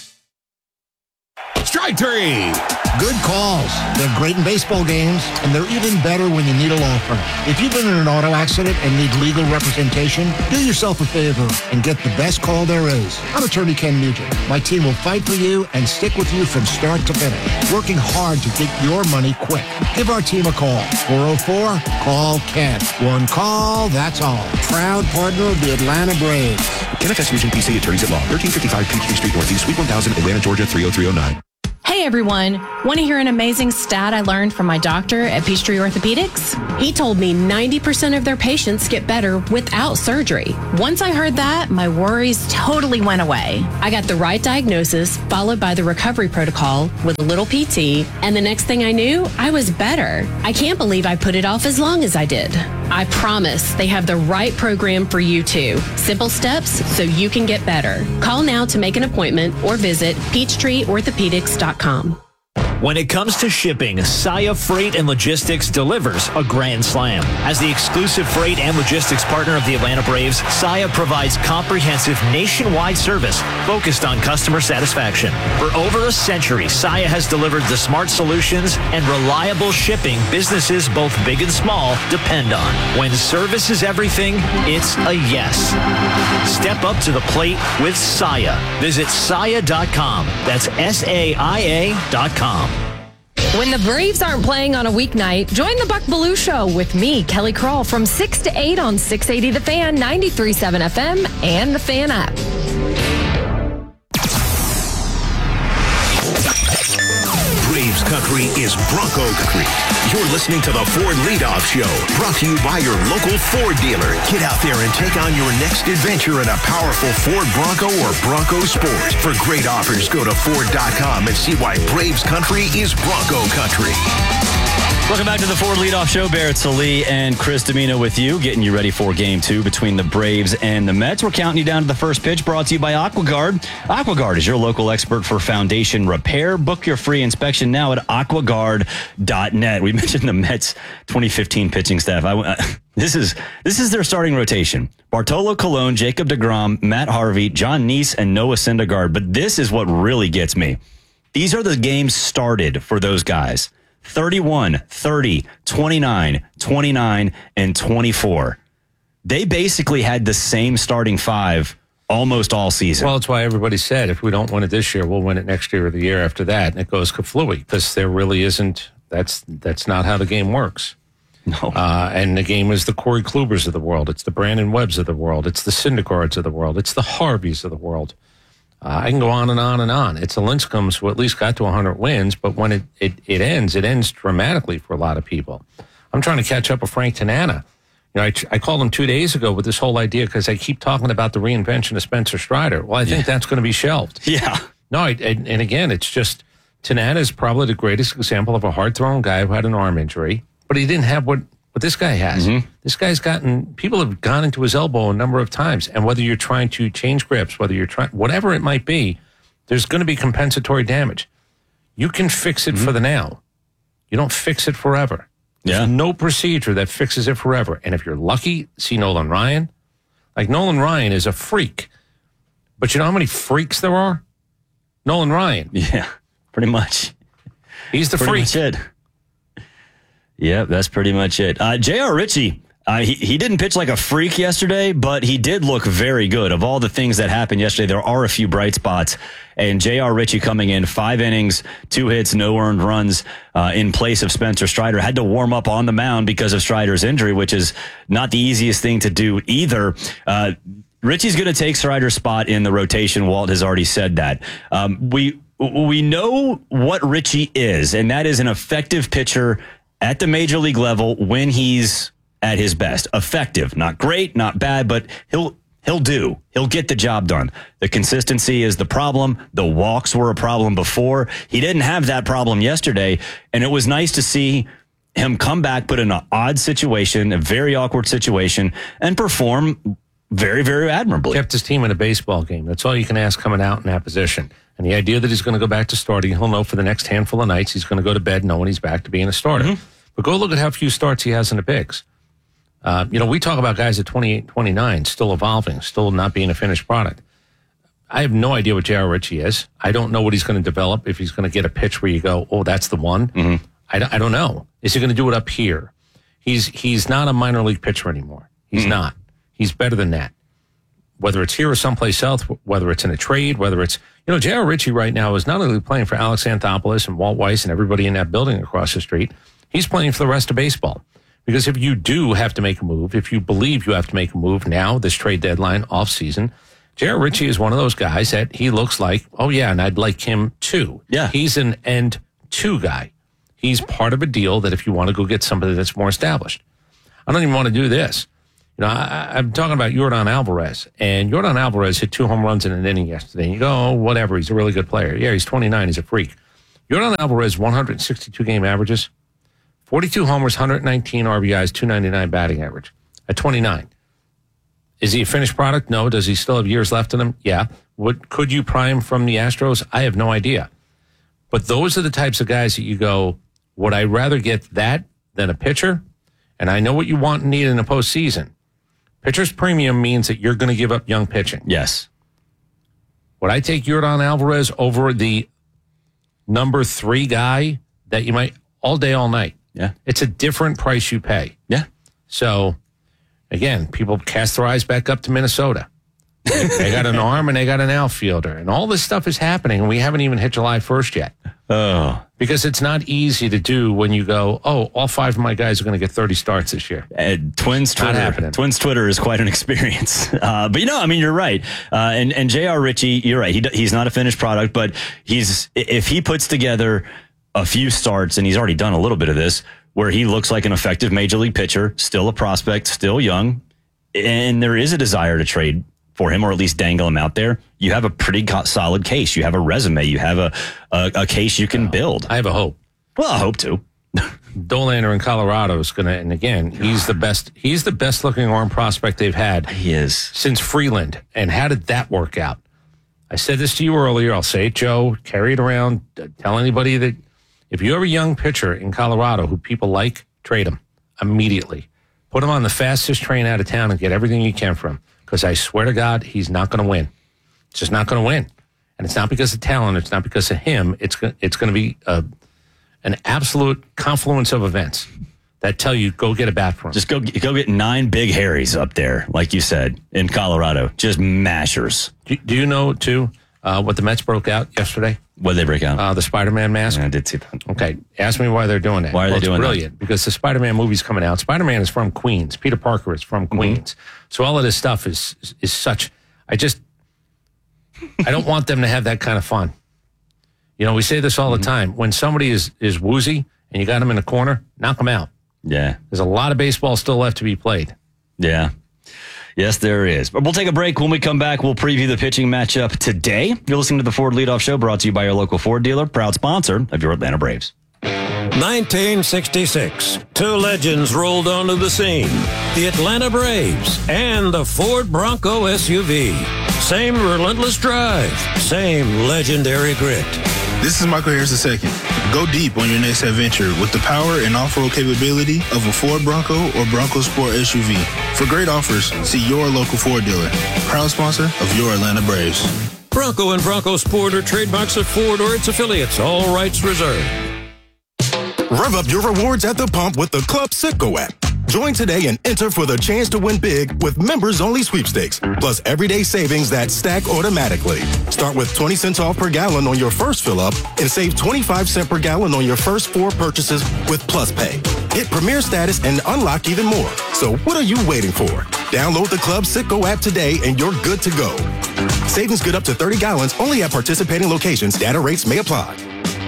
Strike three. Good calls. They're great in baseball games, and they're even better when you need a law firm. If you've been in an auto accident and need legal representation, do yourself a favor and get the best call there is. I'm attorney Ken Nugent. My team will fight for you and stick with you from start to finish, working hard to get your money quick. Give our team a call. four oh four, call Ken. One call, that's all. Proud partner of the Atlanta Braves. Ken F S Nugent, P C, Attorneys at Law, thirteen fifty-five Peachtree Street Northeast, Suite one thousand, Atlanta, Georgia, three oh three oh nine. Hey everyone, want to hear an amazing stat I learned from my doctor at Peachtree Orthopedics? He told me ninety percent of their patients get better without surgery. Once I heard that, my worries totally went away. I got the right diagnosis, followed by the recovery protocol with a little P T, and the next thing I knew, I was better. I can't believe I put it off as long as I did. I promise they have the right program for you too. Simple steps so you can get better. Call now to make an appointment or visit peachtree orthopedics dot com. When it comes to shipping, Saia Freight and Logistics delivers a grand slam. As the exclusive freight and logistics partner of the Atlanta Braves, Saia provides comprehensive nationwide service focused on customer satisfaction. For over a century, Saia has delivered the smart solutions and reliable shipping businesses both big and small depend on. When service is everything, it's a yes. Step up to the plate with Saia. Visit saia dot com. That's S A I A dot com. When the Braves aren't playing on a weeknight, join the Buck Belue Show with me, Kelly Kroll, from six to eight on six eighty The Fan, ninety-three point seven F M, and the Fan app. Braves country is Bronco country. You're listening to the Ford Leadoff Show, brought to you by your local Ford dealer. Get out there and take on your next adventure in a powerful Ford Bronco or Bronco Sport. For great offers, go to Ford dot com and see why Braves country is Bronco country. Welcome back to the Ford Leadoff Show. Barrett Salee and Chris Domino with you, getting you ready for game two between the Braves and the Mets. We're counting you down to the first pitch, brought to you by AquaGuard. AquaGuard is your local expert for foundation repair. Book your free inspection now at aqua guard dot net. We mentioned the Mets twenty fifteen pitching staff. I, uh, this is this is their starting rotation. Bartolo Colon, Jacob deGrom, Matt Harvey, John Neese, and Noah Syndergaard. But this is what really gets me. These are the games started for those guys. thirty-one, thirty, twenty-nine, twenty-nine, and twenty-four. They basically had the same starting five almost all season. Well, that's why everybody said if we don't win it this year, we'll win it next year or the year after that. And it goes kaflooey because there really isn't, that's that's not how the game works. No. Uh, and the game is the Corey Klubers of the world. It's the Brandon Webbs of the world. It's the Syndergaards of the world. It's the Harveys of the world. Uh, I can go on and on and on. It's a Lincecums who at least got to one hundred wins, but when it, it, it ends, it ends dramatically for a lot of people. I'm trying to catch up with Frank Tanana. You know, I, I called him two days ago with this whole idea because I keep talking about the reinvention of Spencer Strider. Well, I think yeah. that's going to be shelved. Yeah. No, I, and, and again, it's just Tanana is probably the greatest example of a hard-thrown guy who had an arm injury, but he didn't have what, what this guy has. Mm-hmm. This guy's gotten, people have gone into his elbow a number of times, and whether you're trying to change grips, whether you're trying, whatever it might be, there's going to be compensatory damage. You can fix it mm-hmm. for the now. You don't fix it forever. There's yeah. no procedure that fixes it forever. And if you're lucky, see Nolan Ryan. Like, Nolan Ryan is a freak. But you know how many freaks there are? Nolan Ryan. Yeah, pretty much. He's the pretty freak. Much it. Yeah, that's pretty much it. Uh, J R. Ritchie, uh, he, he didn't pitch like a freak yesterday, but he did look very good. Of all the things that happened yesterday, there are a few bright spots. And J R. Ritchie coming in, five innings, two hits, no earned runs uh, in place of Spencer Strider. Had to warm up on the mound because of Strider's injury, which is not the easiest thing to do either. Uh, Ritchie's going to take Strider's spot in the rotation. Walt has already said that. Um, we we know what Ritchie is, and that is an effective pitcher at the major league level when he's at his best. Effective, not great, not bad, but he'll he'll do. He'll get the job done. The consistency is the problem. The walks were a problem before. He didn't have that problem yesterday, and it was nice to see him come back, put in an odd situation, a very awkward situation, and perform very, very admirably. Kept his team in a baseball game. That's all you can ask coming out in that position. And the idea that he's going to go back to starting, he'll know for the next handful of nights he's going to go to bed knowing he's back to being a starter. Mm-hmm. But go look at how few starts he has in the bigs. Uh, you know, we talk about guys at twenty-eight, twenty-nine, still evolving, still not being a finished product. I have no idea what J R. Ritchie is. I don't know what he's going to develop, if he's going to get a pitch where you go, oh, that's the one. Mm-hmm. I, don't, I don't know. Is he going to do it up here? He's he's not a minor league pitcher anymore. He's mm-hmm. not. He's better than that. Whether it's here or someplace else, whether it's in a trade, whether it's, you know, J R. Ritchie right now is not only playing for Alex Anthopoulos and Walt Weiss and everybody in that building across the street, he's playing for the rest of baseball. Because if you do have to make a move, if you believe you have to make a move now, this trade deadline, off season, J R. Ritchie is one of those guys that he looks like, oh, yeah, and I'd like him too. Yeah. He's an end two guy. He's part of a deal that if you want to go get somebody that's more established. I don't even want to do this. You know, I, I'm talking about Yordan Alvarez, and Yordan Alvarez hit two home runs in an inning yesterday. And you go, oh, whatever, he's a really good player. Yeah, he's twenty-nine, he's a freak. Yordan Alvarez, one hundred sixty-two game averages, forty-two homers, one hundred nineteen R B Is, two ninety-nine batting average at twenty-nine. Is he a finished product? No. Does he still have years left in him? Yeah. What could you prime from the Astros? I have no idea. But those are the types of guys that you go, would I rather get that than a pitcher? And I know what you want and need in a postseason. Pitcher's premium means that you're going to give up young pitching. Yes. Would I take Yordan Alvarez over the number three guy that you might all day, all night? Yeah. It's a different price you pay. Yeah. So, again, people cast their eyes back up to Minnesota. They got an arm and they got an outfielder. And all this stuff is happening, and we haven't even hit July first yet. Oh. Because it's not easy to do when you go, oh, all five of my guys are going to get thirty starts this year. Uh, Twins Twitter, not happening. Twins Twitter is quite an experience. Uh, but, you know, I mean, you're right. Uh, and, and J R. Ritchie, you're right. He, he's not a finished product, but he's if he puts together a few starts, and he's already done a little bit of this, where he looks like an effective major league pitcher, still a prospect, still young, and there is a desire to trade for him, or at least dangle him out there, you have a pretty co- solid case. You have a resume. You have a a, a case you can build. I have a hope. Well, I hope to. Dollander in Colorado is going to, and again, he's the best. He's the best looking arm prospect they've had. He is since Freeland. And how did that work out? I said this to you earlier. I'll say it, Joe. Carry it around. Tell anybody that if you have a young pitcher in Colorado who people like, trade him immediately. Put him on the fastest train out of town and get everything you can from him. Because I swear to God, he's not going to win. It's just not going to win. And it's not because of talent. It's not because of him. It's, it's going to be a, an absolute confluence of events that tell you, go get a bat for him. Just go, go get nine big Harrys up there, like you said, in Colorado. Just mashers. Do, do you know, too, uh, what the Mets broke out yesterday? What did they break out? Uh, the Spider-Man mask. Yeah, I did see that. Okay. Ask me why they're doing that. Why are well, they doing it's brilliant, that? Because the Spider-Man movie's coming out. Spider-Man is from Queens. Peter Parker is from Queens. Mm-hmm. So all of this stuff is, is is such, I just, I don't want them to have that kind of fun. You know, we say this all mm-hmm. the time. When somebody is, is woozy and you got them in the corner, knock them out. Yeah. There's a lot of baseball still left to be played. Yeah. Yes, there is. But we'll take a break. When we come back, we'll preview the pitching matchup today. You're listening to the Ford Leadoff Show, brought to you by your local Ford dealer, proud sponsor of your Atlanta Braves. nineteen sixty-six. Two legends rolled onto the scene. The Atlanta Braves and the Ford Bronco S U V. Same relentless drive. Same legendary grit. This is Michael Harris the second. Go deep on your next adventure with the power and off-road capability of a Ford Bronco or Bronco Sport S U V. For great offers, see your local Ford dealer. Proud sponsor of your Atlanta Braves. Bronco and Bronco Sport are trademarks of Ford or its affiliates. All rights reserved. Rev up your rewards at the pump with the Club Citgo app. Join today and enter for the chance to win big with members-only sweepstakes, plus everyday savings that stack automatically. Start with twenty cents off per gallon on your first fill-up and save twenty-five cents per gallon on your first four purchases with Plus Pay. Hit Premier status and unlock even more. So what are you waiting for? Download the Club Citgo app today and you're good to go. Savings good up to thirty gallons only at participating locations. Data rates may apply.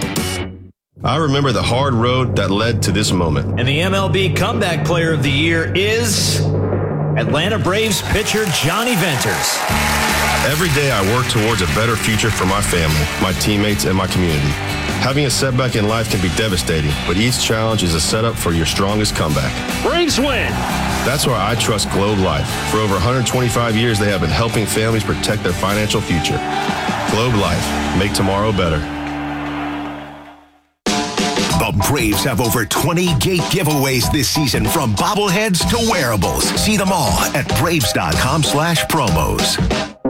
I remember the hard road that led to this moment. And the M L B Comeback Player of the Year is Atlanta Braves pitcher Johnny Venters. Every day I work towards a better future for my family, my teammates, and my community. Having a setback in life can be devastating, but each challenge is a setup for your strongest comeback. Braves win! That's why I trust Globe Life. For over one hundred twenty-five years, they have been helping families protect their financial future. Globe Life. Make tomorrow better. The The Braves have over twenty gate giveaways this season, from bobbleheads to wearables. See them all at braves.com slash promos.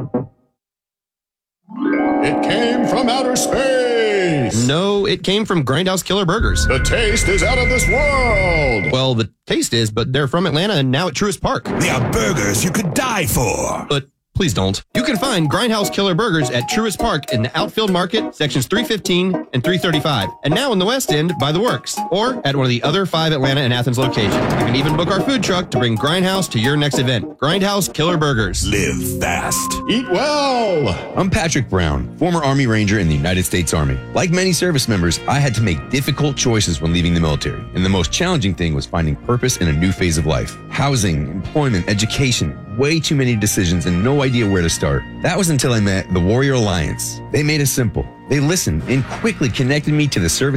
It came from outer space. No, it came from Grindhouse Killer Burgers. The taste is out of this world. Well, the taste is, but they're from Atlanta and now at Truist Park. They are burgers you could die for. But please don't. You can find Grindhouse Killer Burgers at Truist Park in the Outfield Market, sections three fifteen and three thirty-five. And now in the West End by the Works, or at one of the other five Atlanta and Athens locations. You can even book our food truck to bring Grindhouse to your next event. Grindhouse Killer Burgers. Live fast. Eat well. I'm Patrick Brown, former Army Ranger in the United States Army. Like many service members, I had to make difficult choices when leaving the military. And the most challenging thing was finding purpose in a new phase of life. Housing, employment, education, way too many decisions and no idea where to start. That was until I met the Warrior Alliance. They made it simple. They listened and quickly connected me to the service